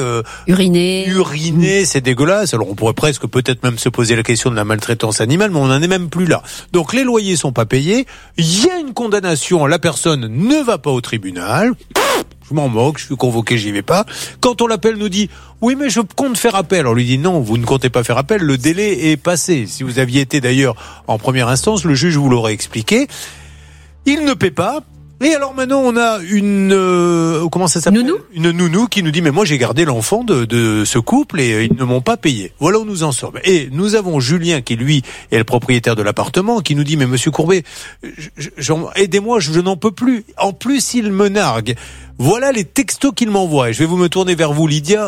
uriné. C'est dégueulasse. Alors on pourrait presque peut-être même se poser la question de la maltraitance animale, mais on n'en est même plus là. Donc les loyers sont pas payés. Il y a une condamnation. La personne ne va pas au tribunal. Je m'en moque, je suis convoqué, j'y vais pas. Quand on l'appelle, nous dit oui, mais je compte faire appel. On lui dit non, vous ne comptez pas faire appel, le délai est passé. Si vous aviez été d'ailleurs en première instance, le juge vous l'aurait expliqué. Il ne paie pas. Et alors maintenant on a une comment ça s'appelle ? Une nounou qui nous dit mais moi j'ai gardé l'enfant de ce couple et ils ne m'ont pas payé. Voilà où nous en sommes. Et nous avons Julien qui lui est le propriétaire de l'appartement qui nous dit mais monsieur Courbet, aidez-moi, je n'en peux plus. En plus il me nargue. Voilà les textos qu'il m'envoie. Et je vais me tourner vers vous Lydia.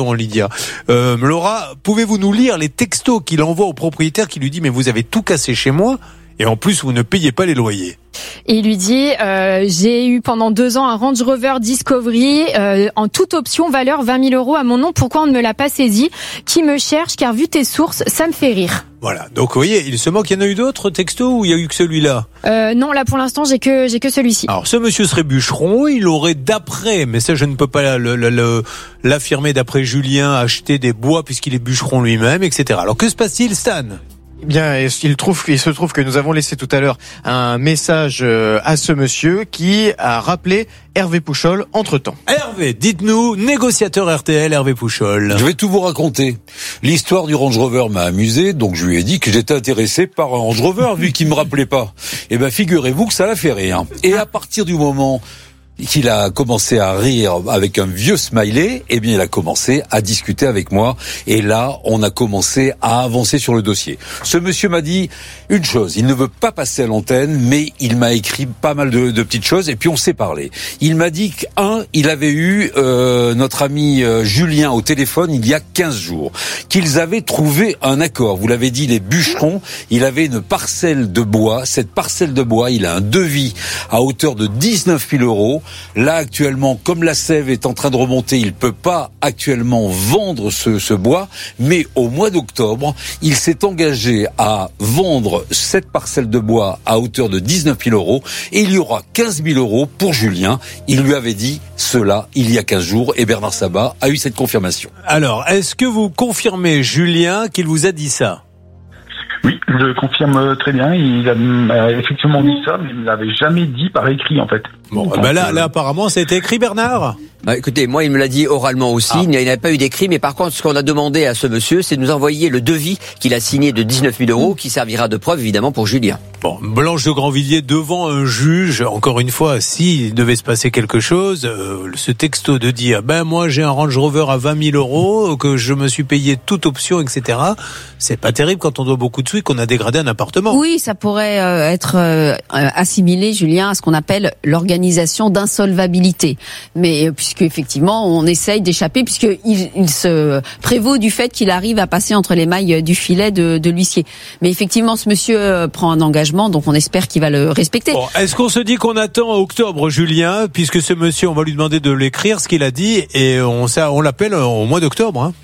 Laura, pouvez-vous nous lire les textos qu'il envoie au propriétaire qui lui dit mais vous avez tout cassé chez moi et en plus vous ne payez pas les loyers. Et il lui dit j'ai eu pendant 2 ans un Range Rover Discovery en toute option valeur 20 000 € à mon nom. Pourquoi on ne me l'a pas saisi? Qui me cherche? Car vu tes sources, ça me fait rire. Voilà. Donc vous voyez, il se moque. Il y en a eu d'autres textos ou il y a eu que celui-là? Non, là pour l'instant j'ai que celui-ci. Alors ce monsieur serait bûcheron. Il aurait d'après, mais ça je ne peux pas l'affirmer d'après Julien, acheté des bois puisqu'il est bûcheron lui-même, etc. Alors que se passe-t-il, Stan? Eh bien, il se trouve que nous avons laissé tout à l'heure un message à ce monsieur qui a rappelé Hervé Pouchol entre-temps. Hervé, dites-nous, négociateur RTL, Hervé Pouchol. Je vais tout vous raconter. L'histoire du Range Rover m'a amusé, donc je lui ai dit que j'étais intéressé par un Range Rover, vu qu'il me rappelait pas. Eh ben, figurez-vous que ça l'a fait rire. Et à partir du moment qu'il a commencé à rire avec un vieux smiley, eh bien il a commencé à discuter avec moi et là on a commencé à avancer sur le dossier. Ce monsieur m'a dit une chose, il ne veut pas passer à l'antenne, mais il m'a écrit pas mal de petites choses et puis on s'est parlé. Il m'a dit il avait eu notre ami Julien au téléphone il y a 15 jours, qu'ils avaient trouvé un accord. Vous l'avez dit, les bûcherons, il avait une parcelle de bois. Cette parcelle de bois, il a un devis à hauteur de 19 000 euros. Là, actuellement, comme la sève est en train de remonter, il peut pas actuellement vendre ce bois, mais au mois d'octobre, il s'est engagé à vendre cette parcelle de bois à hauteur de 19 000 euros et il y aura 15 000 euros pour Julien. Il lui avait dit cela il y a 15 jours et Bernard Sabat a eu cette confirmation. Alors, est-ce que vous confirmez, Julien, qu'il vous a dit ça ? Oui, je confirme très bien. Il a effectivement dit ça, mais il ne l'avait jamais dit par écrit, en fait. Bon, là, apparemment, ça a été écrit, Bernard. Écoutez, moi, il me l'a dit oralement aussi. Il n'y a pas eu d'écrit, mais par contre, ce qu'on a demandé à ce monsieur, c'est de nous envoyer le devis qu'il a signé de 19 000 euros, qui servira de preuve, évidemment, pour Julien. Bon, Blanche de Grandvilliers devant un juge, encore une fois, s'il devait se passer quelque chose, ce texto de dire, moi, j'ai un Range Rover à 20 000 euros, que je me suis payé toute option, etc. C'est pas terrible quand on doit beaucoup de sous et qu'on a dégradé un appartement. Oui, ça pourrait être assimilé, Julien, à ce qu'on appelle l'organisation d'insolvabilité. Mais puisque effectivement, on essaye d'échapper, puisqu'il se prévaut du fait qu'il arrive à passer entre les mailles du filet de l'huissier. Mais effectivement, ce monsieur prend un engagement, donc on espère qu'il va le respecter. Bon, est-ce qu'on se dit qu'on attend octobre, Julien, puisque ce monsieur, on va lui demander de l'écrire, ce qu'il a dit, et on l'appelle au mois d'octobre, hein?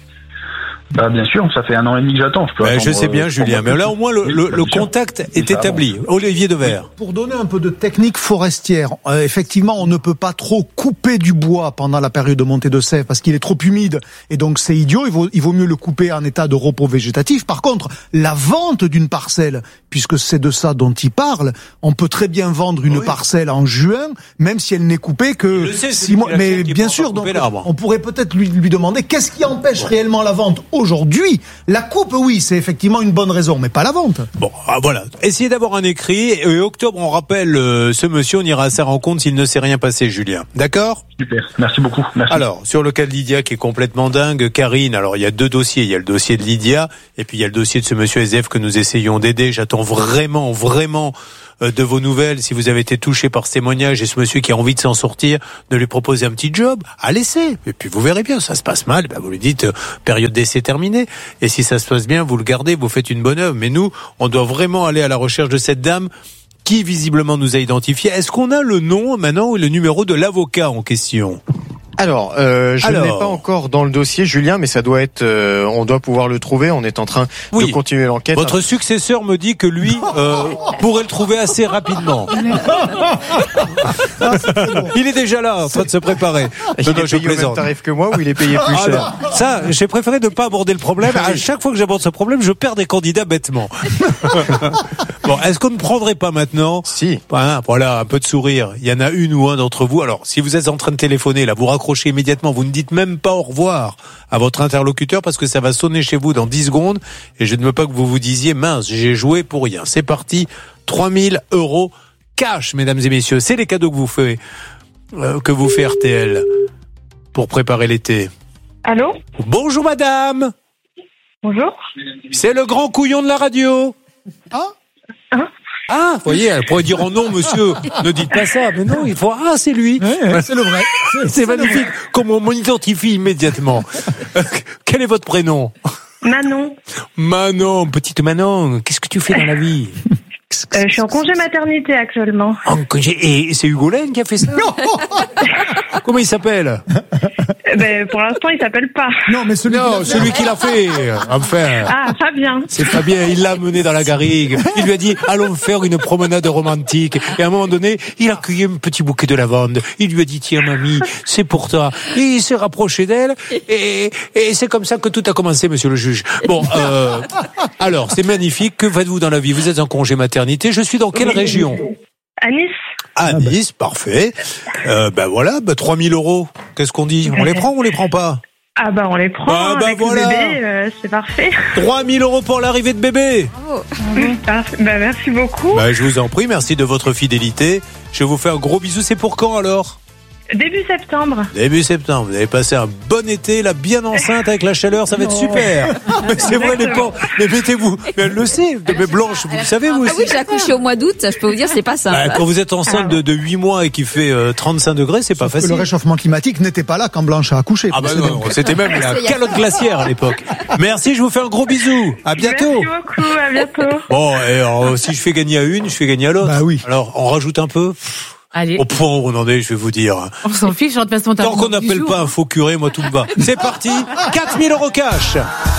Bien sûr, ça fait 1 an et demi que j'attends. Je sais bien, Julien, mais là au moins le contact est établi. Olivier Devers. Pour donner un peu de technique forestière, effectivement, on ne peut pas trop couper du bois pendant la période de montée de sève parce qu'il est trop humide et donc c'est idiot. Il vaut mieux le couper en état de repos végétatif. Par contre, la vente d'une parcelle, puisque c'est de ça dont il parle, on peut très bien vendre une parcelle en juin, même si elle n'est coupée que 6 mois. Mais bien sûr, donc on pourrait peut-être lui demander qu'est-ce qui empêche réellement la vente aujourd'hui. La coupe, oui, c'est effectivement une bonne raison, mais pas la vente. Bon, voilà. Essayez d'avoir un écrit. Et octobre, on rappelle ce monsieur, on ira à sa rencontre s'il ne s'est rien passé, Julien. D'accord ? Super. Merci beaucoup. Merci. Alors, sur le cas de Lydia qui est complètement dingue, Karine, alors il y a 2 dossiers. Il y a le dossier de Lydia et puis il y a le dossier de ce monsieur SDF que nous essayons d'aider. J'attends vraiment de vos nouvelles. Si vous avez été touché par ce témoignage et ce monsieur qui a envie de s'en sortir, de lui proposer un petit job, à laisser. Et puis vous verrez bien, ça se passe mal, vous lui dites période d'essai terminée. Et si ça se passe bien, vous le gardez, vous faites une bonne œuvre. Mais nous, on doit vraiment aller à la recherche de cette dame qui visiblement nous a identifiés. Est-ce qu'on a le nom maintenant ou le numéro de l'avocat en question ? Alors, je ne l'ai pas encore dans le dossier, Julien, mais ça doit être, on doit pouvoir le trouver. On est en train de continuer l'enquête. Votre successeur me dit que lui pourrait le trouver assez rapidement. Il est déjà là, en train de se préparer. Il est payé au même tarif que moi ou il est payé plus cher? Ça, j'ai préféré ne pas aborder le problème. À chaque fois que j'aborde ce problème, je perds des candidats bêtement. Bon, est-ce qu'on ne prendrait pas maintenant? Si. Voilà, un peu de sourire. Il y en a une ou un d'entre vous. Alors, si vous êtes en train de téléphoner, là, vous raccrochez immédiatement. Vous ne dites même pas au revoir à votre interlocuteur parce que ça va sonner chez vous dans 10 secondes. Et je ne veux pas que vous vous disiez, mince, j'ai joué pour rien. C'est parti. 3 000 € cash, mesdames et messieurs. C'est les cadeaux que vous fait RTL pour préparer l'été. Allô? Bonjour, madame. Bonjour. C'est le grand couillon de la radio. Ah, vous voyez, elle pourrait dire non, monsieur, ne dites pas ça. Mais non, il faut, c'est lui. C'est le vrai. C'est magnifique. Comment on m'identifie immédiatement. Quel est votre prénom? Manon. Manon, petite Manon, qu'est-ce que tu fais dans la vie? Je suis en congé maternité actuellement. En congé. Et c'est Hugo Laine qui a fait ça? Comment il s'appelle? Pour l'instant, il s'appelle pas. Non, mais celui qui l'a fait. Enfin. Ah, Fabien. C'est Fabien, il l'a mené dans la garrigue. Il lui a dit, allons faire une promenade romantique. Et à un moment donné, il a cueilli un petit bouquet de lavande. Il lui a dit, tiens, mamie, c'est pour toi. Et il s'est rapproché d'elle. Et c'est comme ça que tout a commencé, monsieur le juge. Bon, alors, c'est magnifique. Que faites-vous dans la vie? Vous êtes en congé maternité. Je suis dans quelle région? À Nice. À Nice, parfait. Voilà, 3 000 €. Qu'est-ce qu'on dit? On les prend ou on les prend pas? On les prend. Avec voilà. Le bébé, c'est parfait. 3 000 € pour l'arrivée de bébé. Bravo. Merci beaucoup. Je vous en prie, merci de votre fidélité. Je vous fais un gros bisou. C'est pour quand alors? Début septembre. Début septembre. Vous avez passé un bon été, là, bien enceinte avec la chaleur, ça va être super. Mais c'est vrai, les pauvres. Mais mettez-vous. Mais elle le sait. Mais Blanche, vous le savez, vous aussi. Ah oui, j'ai accouché au mois d'août, je peux vous dire, c'est pas simple. Quand vous êtes enceinte de 8 mois et qu'il fait 35 degrés, c'est pas facile. Le réchauffement climatique n'était pas là quand Blanche a accouché. Ah bah non, c'était même la calotte glaciaire à l'époque. Merci, je vous fais un gros bisou. À bientôt. Merci beaucoup, à bientôt. Bon, et alors, si je fais gagner à une, je fais gagner à l'autre. Bah oui. Alors, on rajoute un peu. Allez. Au point où on en est, je vais vous dire. On s'en fiche, de toute façon, tant qu'on n'appelle pas un faux curé, moi tout me va. C'est parti, 4 000 € cash.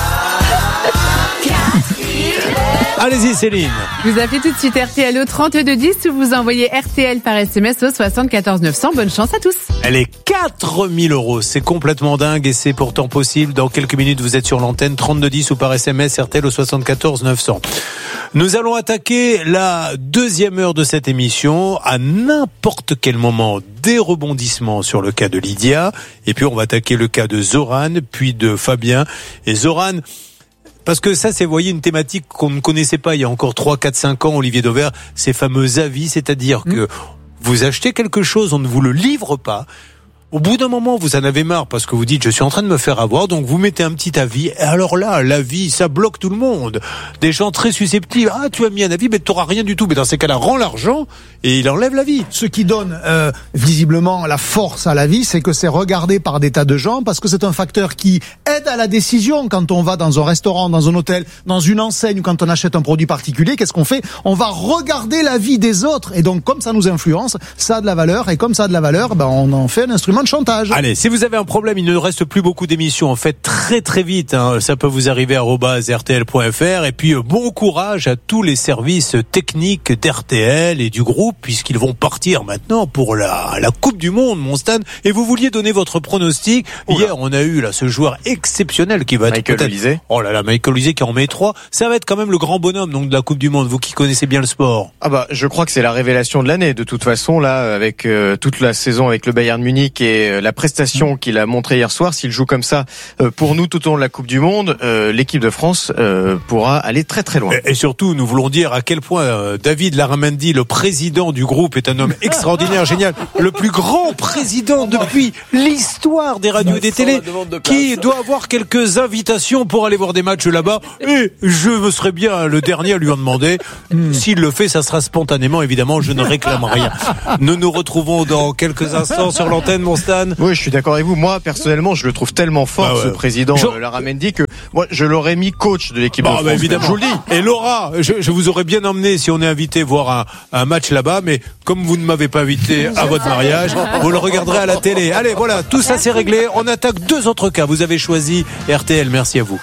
Allez-y Céline. Vous appelez tout de suite RTL au 3210 ou vous envoyez RTL par SMS au 74 900. Bonne chance à tous. Elle est 4 000 €. C'est complètement dingue et c'est pourtant possible. Dans quelques minutes, vous êtes sur l'antenne 3210 ou par SMS RTL au 74 900. Nous allons attaquer la deuxième heure de cette émission. À n'importe quel moment, des rebondissements sur le cas de Lydia. Et puis on va attaquer le cas de Zoran, puis de Fabien. Et Zoran... Parce que ça, c'est, vous voyez, une thématique qu'on ne connaissait pas il y a encore 3, 4, 5 ans, Olivier Dauvert, ces fameux avis, c'est-à-dire que vous achetez quelque chose, on ne vous le livre pas. Au bout d'un moment, vous en avez marre parce que vous dites, je suis en train de me faire avoir, donc vous mettez un petit avis. Et alors là, l'avis, ça bloque tout le monde. Des gens très susceptibles. Ah, tu as mis un avis, mais tu n'auras rien du tout. Mais dans ces cas-là, rends l'argent et il enlève l'avis. Ce qui donne visiblement la force à l'avis, c'est que c'est regardé par des tas de gens parce que c'est un facteur qui aide à la décision. Quand on va dans un restaurant, dans un hôtel, dans une enseigne ou quand on achète un produit particulier, qu'est-ce qu'on fait? On va regarder l'avis des autres. Et donc, comme ça nous influence, ça a de la valeur. Et comme ça a de la valeur, ben, on en fait un instrument de chantage. Allez, si vous avez un problème, il ne reste plus beaucoup d'émissions. En fait, très très vite, hein, ça peut vous arriver @rtl.fr. Et puis bon courage à tous les services techniques d'RTL et du groupe, puisqu'ils vont partir maintenant pour la Coupe du Monde, mon Stan. Et vous vouliez donner votre pronostic. Hier, on a eu là ce joueur exceptionnel qui va être Michael Olise. Oh là là, Michael Olise qui en met 3. Ça va être quand même le grand bonhomme donc de la Coupe du Monde. Vous qui connaissez bien le sport. Ah bah, je crois que c'est la révélation de l'année. De toute façon, là, avec toute la saison avec le Bayern Munich et la prestation qu'il a montrée hier soir, s'il joue comme ça pour nous tout au long de la Coupe du Monde, l'équipe de France pourra aller très très loin. Et surtout, nous voulons dire à quel point David Larramendi, le président du groupe, est un homme extraordinaire, génial, le plus grand président depuis l'histoire des radios et des télés, qui doit avoir quelques invitations pour aller voir des matchs là-bas. Et je me serais bien le dernier à lui en demander. S'il le fait, ça sera spontanément, évidemment, je ne réclame rien. Nous nous retrouvons dans quelques instants sur l'antenne, mon Stan. Oui, je suis d'accord avec vous. Moi, personnellement, je le trouve tellement fort, ce président Larramendi, que moi, je l'aurais mis coach de l'équipe de France. Évidemment. Je vous le dis. Et Laura, je vous aurais bien emmené si on est invité voir un match là-bas, mais comme vous ne m'avez pas invité à votre mariage, vous le regarderez à la télé. Allez, voilà, tout ça c'est réglé. On attaque 2 autres cas. Vous avez choisi RTL. Merci à vous.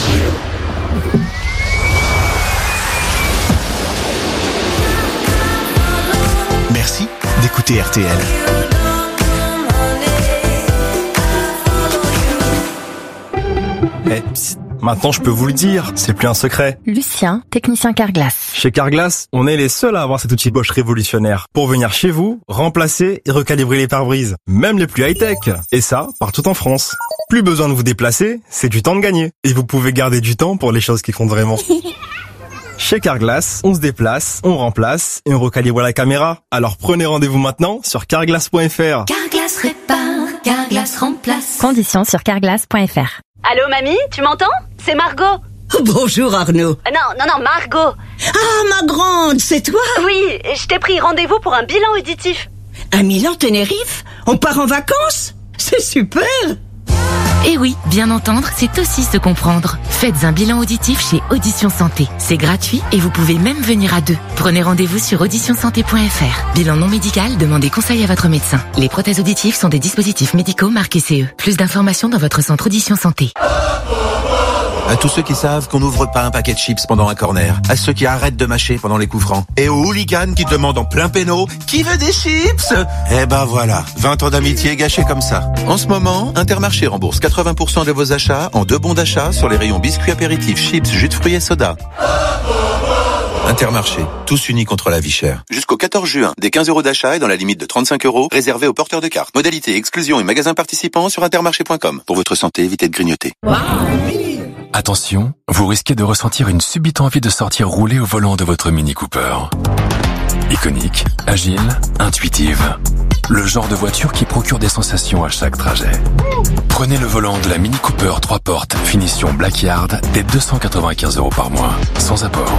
Merci d'écouter RTL. Maintenant, je peux vous le dire, c'est plus un secret. Lucien, technicien Carglass. Chez Carglass, on est les seuls à avoir cet outil Bosch révolutionnaire pour venir chez vous, remplacer et recalibrer les pare-brises, même les plus high-tech. Et ça, partout en France. Plus besoin de vous déplacer, c'est du temps de gagner. Et vous pouvez garder du temps pour les choses qui comptent vraiment. Chez Carglass, on se déplace, on remplace et on recalibre la caméra. Alors prenez rendez-vous maintenant sur carglass.fr. Carglass répare, Carglass remplace. Conditions sur carglass.fr. Allô mamie, tu m'entends? C'est Margot. Bonjour Arnaud. Non, Margot. Ah, ma grande, c'est toi? Oui, je t'ai pris rendez-vous pour un bilan auditif. À Milan-Tenerife? On part en vacances? C'est super! Et oui, bien entendre, c'est aussi se comprendre. Faites un bilan auditif chez Audition Santé. C'est gratuit et vous pouvez même venir à 2. Prenez rendez-vous sur auditionsanté.fr. Bilan non médical, demandez conseil à votre médecin. Les prothèses auditives sont des dispositifs médicaux marqués CE. Plus d'informations dans votre centre Audition Santé. À tous ceux qui savent qu'on n'ouvre pas un paquet de chips pendant un corner, à ceux qui arrêtent de mâcher pendant les coups francs, et aux hooligans qui demandent en plein péno « Qui veut des chips ?» Eh ben voilà, 20 ans d'amitié gâchés comme ça. En ce moment, Intermarché rembourse 80% de vos achats en 2 bons d'achat sur les rayons biscuits apéritifs, chips, jus de fruits et soda. Intermarché, tous unis contre la vie chère. Jusqu'au 14 juin, des 15 € d'achat et dans la limite de 35 € réservés aux porteurs de cartes. Modalité, exclusion et magasins participants sur intermarché.com. Pour votre santé, évitez de grignoter. Attention, vous risquez de ressentir une subite envie de sortir rouler au volant de votre Mini Cooper. Iconique, agile, intuitive. Le genre de voiture qui procure des sensations à chaque trajet. Prenez le volant de la Mini Cooper 3 portes, finition Blackyard, dès 295 € par mois, sans apport.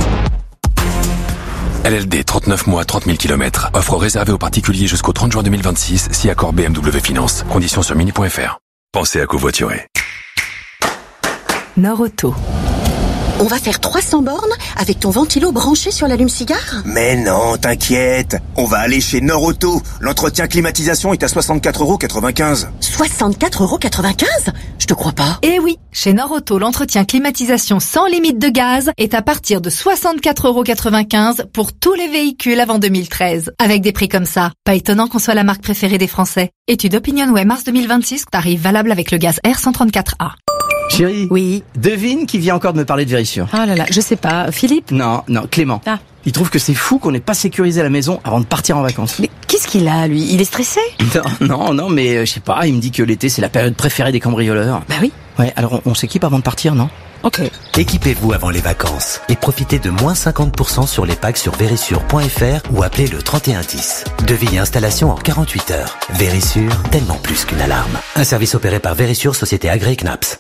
LLD 39 mois, 30 000 km. Offre réservée aux particuliers jusqu'au 30 juin 2026, si accord BMW Finance. Conditions sur mini.fr. Pensez à covoiturer. Nord-Auto. On va faire 300 bornes avec ton ventilo branché sur l'allume-cigare ? Mais non, t'inquiète. On va aller chez Nord-Auto. L'entretien climatisation est à 64,95 €. 64,95 €? Je te crois pas. Eh oui, chez Nord-Auto, l'entretien climatisation sans limite de gaz est à partir de 64,95 € pour tous les véhicules avant 2013. Avec des prix comme ça, pas étonnant qu'on soit la marque préférée des Français. Étude OpinionWay mars 2026, tarif valable avec le gaz R134A. Chérie. Oui. Devine qui vient encore de me parler de Vérissure. Oh là là, je sais pas. Philippe ? Non, Clément. Ah. Il trouve que c'est fou qu'on n'ait pas sécurisé la maison avant de partir en vacances. Mais qu'est-ce qu'il a, lui ? Il est stressé ? Non, mais je sais pas, il me dit que l'été c'est la période préférée des cambrioleurs. Bah oui. Ouais, alors on s'équipe avant de partir, non ? Ok. Équipez-vous avant les vacances et profitez de moins 50% sur les packs sur Vérissure.fr ou appelez le 3110. Devis et installation en 48 heures. Vérissure, tellement plus qu'une alarme. Un service opéré par Vérissure, société agréée CNAPS.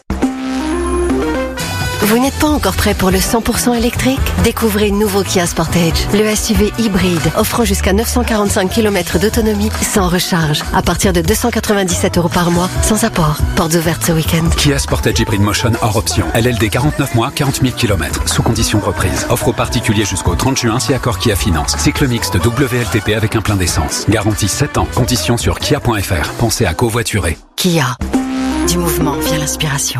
Vous n'êtes pas encore prêt pour le 100% électrique ? Découvrez le nouveau Kia Sportage, le SUV hybride offrant jusqu'à 945 km d'autonomie sans recharge, à partir de 297 € par mois, sans apport. Portes ouvertes ce week-end. Kia Sportage Hybrid Motion hors option. LLD 49 mois, 40 000 km, sous conditions de reprise. Offre aux particuliers jusqu'au 30 juin si accord Kia Finance. Cycle mixte WLTP avec un plein d'essence. Garantie 7 ans. Conditions sur kia.fr. Pensez à covoiturer. Kia. Du mouvement via l'inspiration.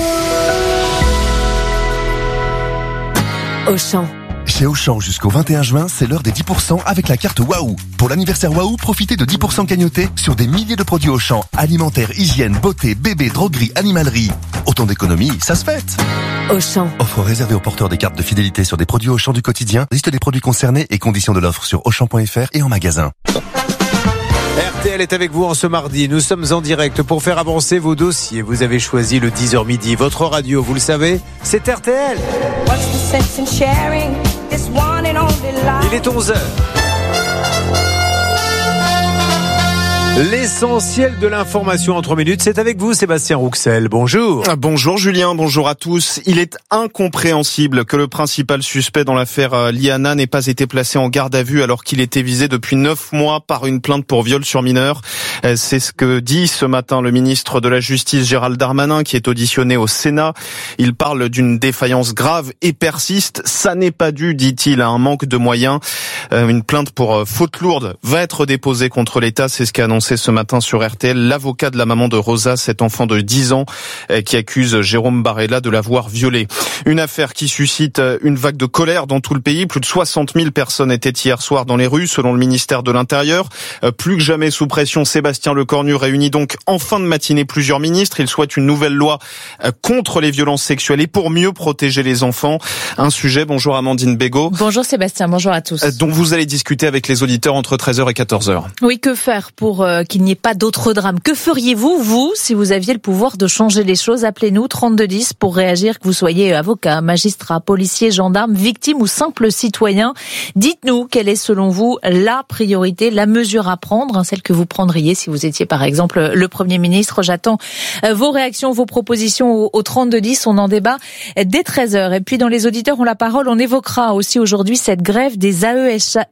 Auchan. Chez Auchan, jusqu'au 21 juin, c'est l'heure des 10% avec la carte Waouh. Pour l'anniversaire Waouh, profitez de 10% cagnotés sur des milliers de produits Auchan. Alimentaire, hygiène, beauté, bébé, droguerie, animalerie. Autant d'économies, ça se fête. Auchan. Offre réservée aux porteurs des cartes de fidélité sur des produits Auchan du quotidien. Liste des produits concernés et conditions de l'offre sur Auchan.fr et en magasin. RTL est avec vous en ce mardi. Nous sommes en direct pour faire avancer vos dossiers. Vous avez choisi le 10h midi. Votre radio, vous le savez, c'est RTL. Il est 11h. L'essentiel de l'information en 3 minutes, c'est avec vous Sébastien Rouxel. Bonjour. Bonjour Julien, bonjour à tous. Il est incompréhensible que le principal suspect dans l'affaire Liana n'ait pas été placé en garde à vue alors qu'il était visé depuis 9 mois par une plainte pour viol sur mineur. C'est ce que dit ce matin le ministre de la Justice Gérald Darmanin qui est auditionné au Sénat. Il parle d'une défaillance grave et persiste. Ça n'est pas dû, dit-il, à un manque de moyens. Une plainte pour faute lourde va être déposée contre l'État, c'est ce qu'a annoncé ce matin sur RTL l'avocat de la maman de Rosa, cet enfant de 10 ans qui accuse Jérôme Barella de l'avoir violée. Une affaire qui suscite une vague de colère dans tout le pays. Plus de 60 000 personnes étaient hier soir dans les rues, selon le ministère de l'Intérieur. Plus que jamais sous pression, Sébastien Lecornu réunit donc en fin de matinée plusieurs ministres. Il souhaite une nouvelle loi contre les violences sexuelles et pour mieux protéger les enfants. Un sujet, bonjour Amandine Bégaud. Bonjour Sébastien, bonjour à tous. Dont vous allez discuter avec les auditeurs entre 13h et 14h. Oui, que faire pour qu'il n'y ait pas d'autres drames? Que feriez-vous, vous, si vous aviez le pouvoir de changer les choses? Appelez-nous 3210 pour réagir, que vous soyez avocat, magistrat, policier, gendarme, victime ou simple citoyen. Dites-nous quelle est selon vous la priorité, la mesure à prendre, celle que vous prendriez si vous étiez par exemple le Premier ministre. J'attends vos réactions, vos propositions au 3210. On en débat dès 13h. Et puis dans les auditeurs ont la parole, on évoquera aussi aujourd'hui cette grève des AESH,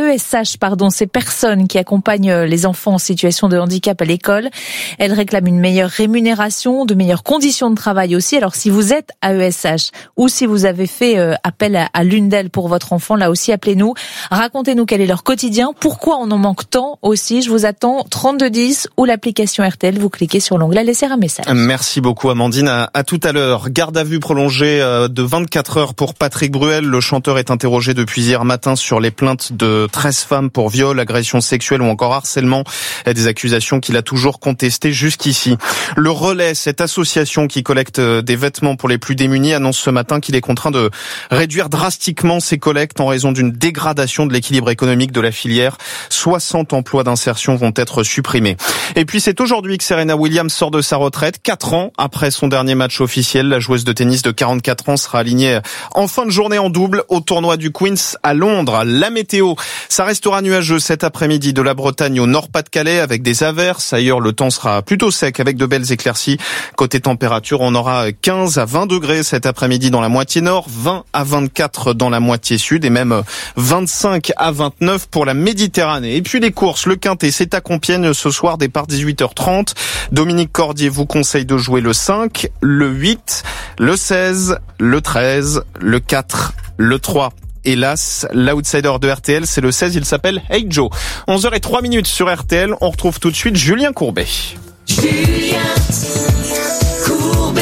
ces personnes qui accompagnent les enfants en situation de handicap à l'école. Elles réclament une meilleure rémunération, de meilleures conditions de travail aussi. Alors si vous êtes AESH ou si vous avez fait appel à l'une d'elles pour votre enfant, là aussi appelez-nous. Racontez-nous quel est leur quotidien, pourquoi on en manque tant aussi. Je vous attends 3210 ou l'application RTL. Vous cliquez sur l'onglet laisser un message. Merci beaucoup Amandine. À tout à l'heure. Garde à vue prolongée de 24 heures pour Patrick Bruel. Le chanteur est interrogé depuis hier matin sur les plaintes de 13 femmes pour viol, agression sexuelle ou encore harcèlement. Des accusations qu'il a toujours contestées jusqu'ici. Le Relais, cette association qui collecte des vêtements pour les plus démunis, annonce ce matin qu'il est contraint de réduire drastiquement ses collectes en raison d'une dégradation de l'équilibre économique de la filière. 60 emplois d'insertion vont être supprimés. Et puis c'est aujourd'hui que Serena Williams sort de sa retraite. 4 ans après son dernier match officiel, la joueuse de tennis de 44 ans sera alignée en fin de journée en double au tournoi du Queen's à Londres. La météo, ça restera nuageux cet après-midi de la Bretagne au Nord-Pas-de-Calais. Valais avec des averses. Ailleurs, le temps sera plutôt sec avec de belles éclaircies. Côté température, on aura 15 à 20 degrés cet après-midi dans la moitié nord, 20 à 24 dans la moitié sud et même 25 à 29 pour la Méditerranée. Et puis les courses, le Quintet, c'est à Compiègne ce soir, départ 18h30. Dominique Cordier vous conseille de jouer le 5, le 8, le 16, le 13, le 4, le 3. Hélas, l'outsider de RTL, c'est le 16, il s'appelle Hey Joe. 11h03 sur RTL, on retrouve tout de suite Julien Courbet. Julien Courbet.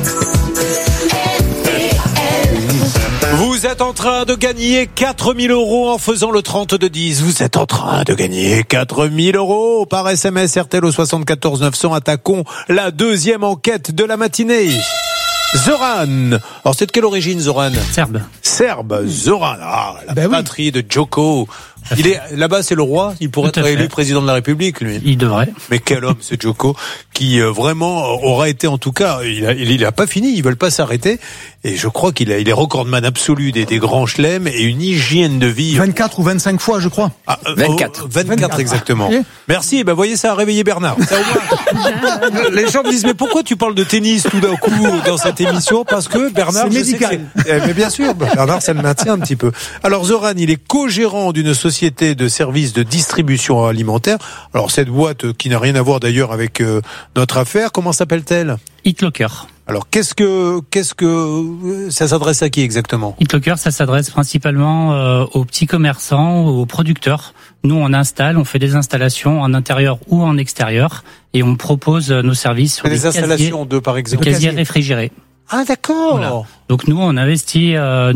Vous êtes en train de gagner 4 000 € en faisant le 32-10. Vous êtes en train de gagner 4 000 € par SMS RTL au 74 900. Attaquons la deuxième enquête de la matinée. Zoran. Alors c'est de quelle origine, Zoran? Serbe. Zoran. Ah, la patrie de Djoko. Il est là-bas, c'est le roi. Il pourrait être élu président de la République, lui. Il devrait. Mais quel homme, ce Djoko, qui vraiment aura été, en tout cas, il a pas fini. Ils veulent pas s'arrêter. Et je crois il est recordman absolu des grands chelems et une hygiène de vie. 24 ou 25 fois, je crois. 24 exactement. Merci. Ben voyez, ça a réveillé Bernard. Ça, au moins... Les gens me disent mais pourquoi tu parles de tennis tout d'un coup dans cette émission? Parce que Bernard, c'est médical. Mais bien sûr, Bernard, ça le maintient un petit peu. Alors Zoran, il est co-gérant d'une société de services de distribution alimentaire. Alors cette boîte qui n'a rien à voir d'ailleurs avec notre affaire, comment s'appelle-t-elle? Hitlocker. Alors qu'est-ce que ça s'adresse à qui exactement? Hitlocker, ça s'adresse principalement aux petits commerçants, aux producteurs. Nous, on fait des installations en intérieur ou en extérieur et on propose nos services sur des installations par exemple casiers réfrigérés. Ah d'accord. Voilà. Donc nous on investit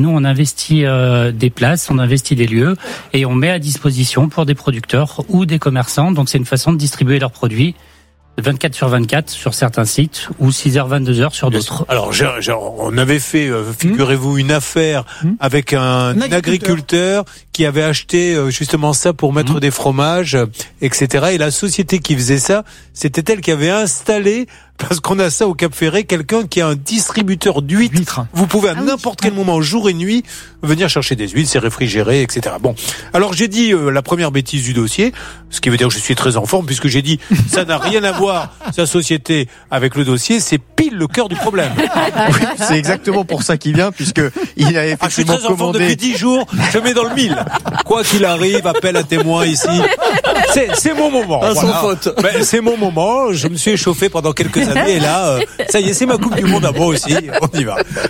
des places, on investit des lieux et on met à disposition pour des producteurs ou des commerçants. Donc c'est une façon de distribuer leurs produits 24/24 sur certains sites ou 6h 22h sur d'autres. Alors on avait fait figurez-vous une affaire avec un agriculteur qui avait acheté justement ça pour mettre des fromages, etc. Et la société qui faisait ça, c'était elle qui avait installé, parce qu'on a ça au Cap Ferré, quelqu'un qui a un distributeur d'huîtres. Vous pouvez à n'importe quel moment, jour et nuit, venir chercher des huîtres, c'est réfrigéré, etc. Bon, alors j'ai dit la première bêtise du dossier, ce qui veut dire que je suis très en forme, puisque j'ai dit ça n'a rien à voir, sa société, avec le dossier, c'est pile le cœur du problème. Oui, c'est exactement pour ça qu'il vient, puisque il a effectivement je suis très en forme depuis 10 jours, je mets dans le mille. Quoi qu'il arrive, appel à témoin ici. C'est mon moment. Sans faute. Ben, c'est mon moment, je me suis échauffé pendant quelques années et là, ça y est, c'est ma Coupe du Monde à moi aussi, on y va.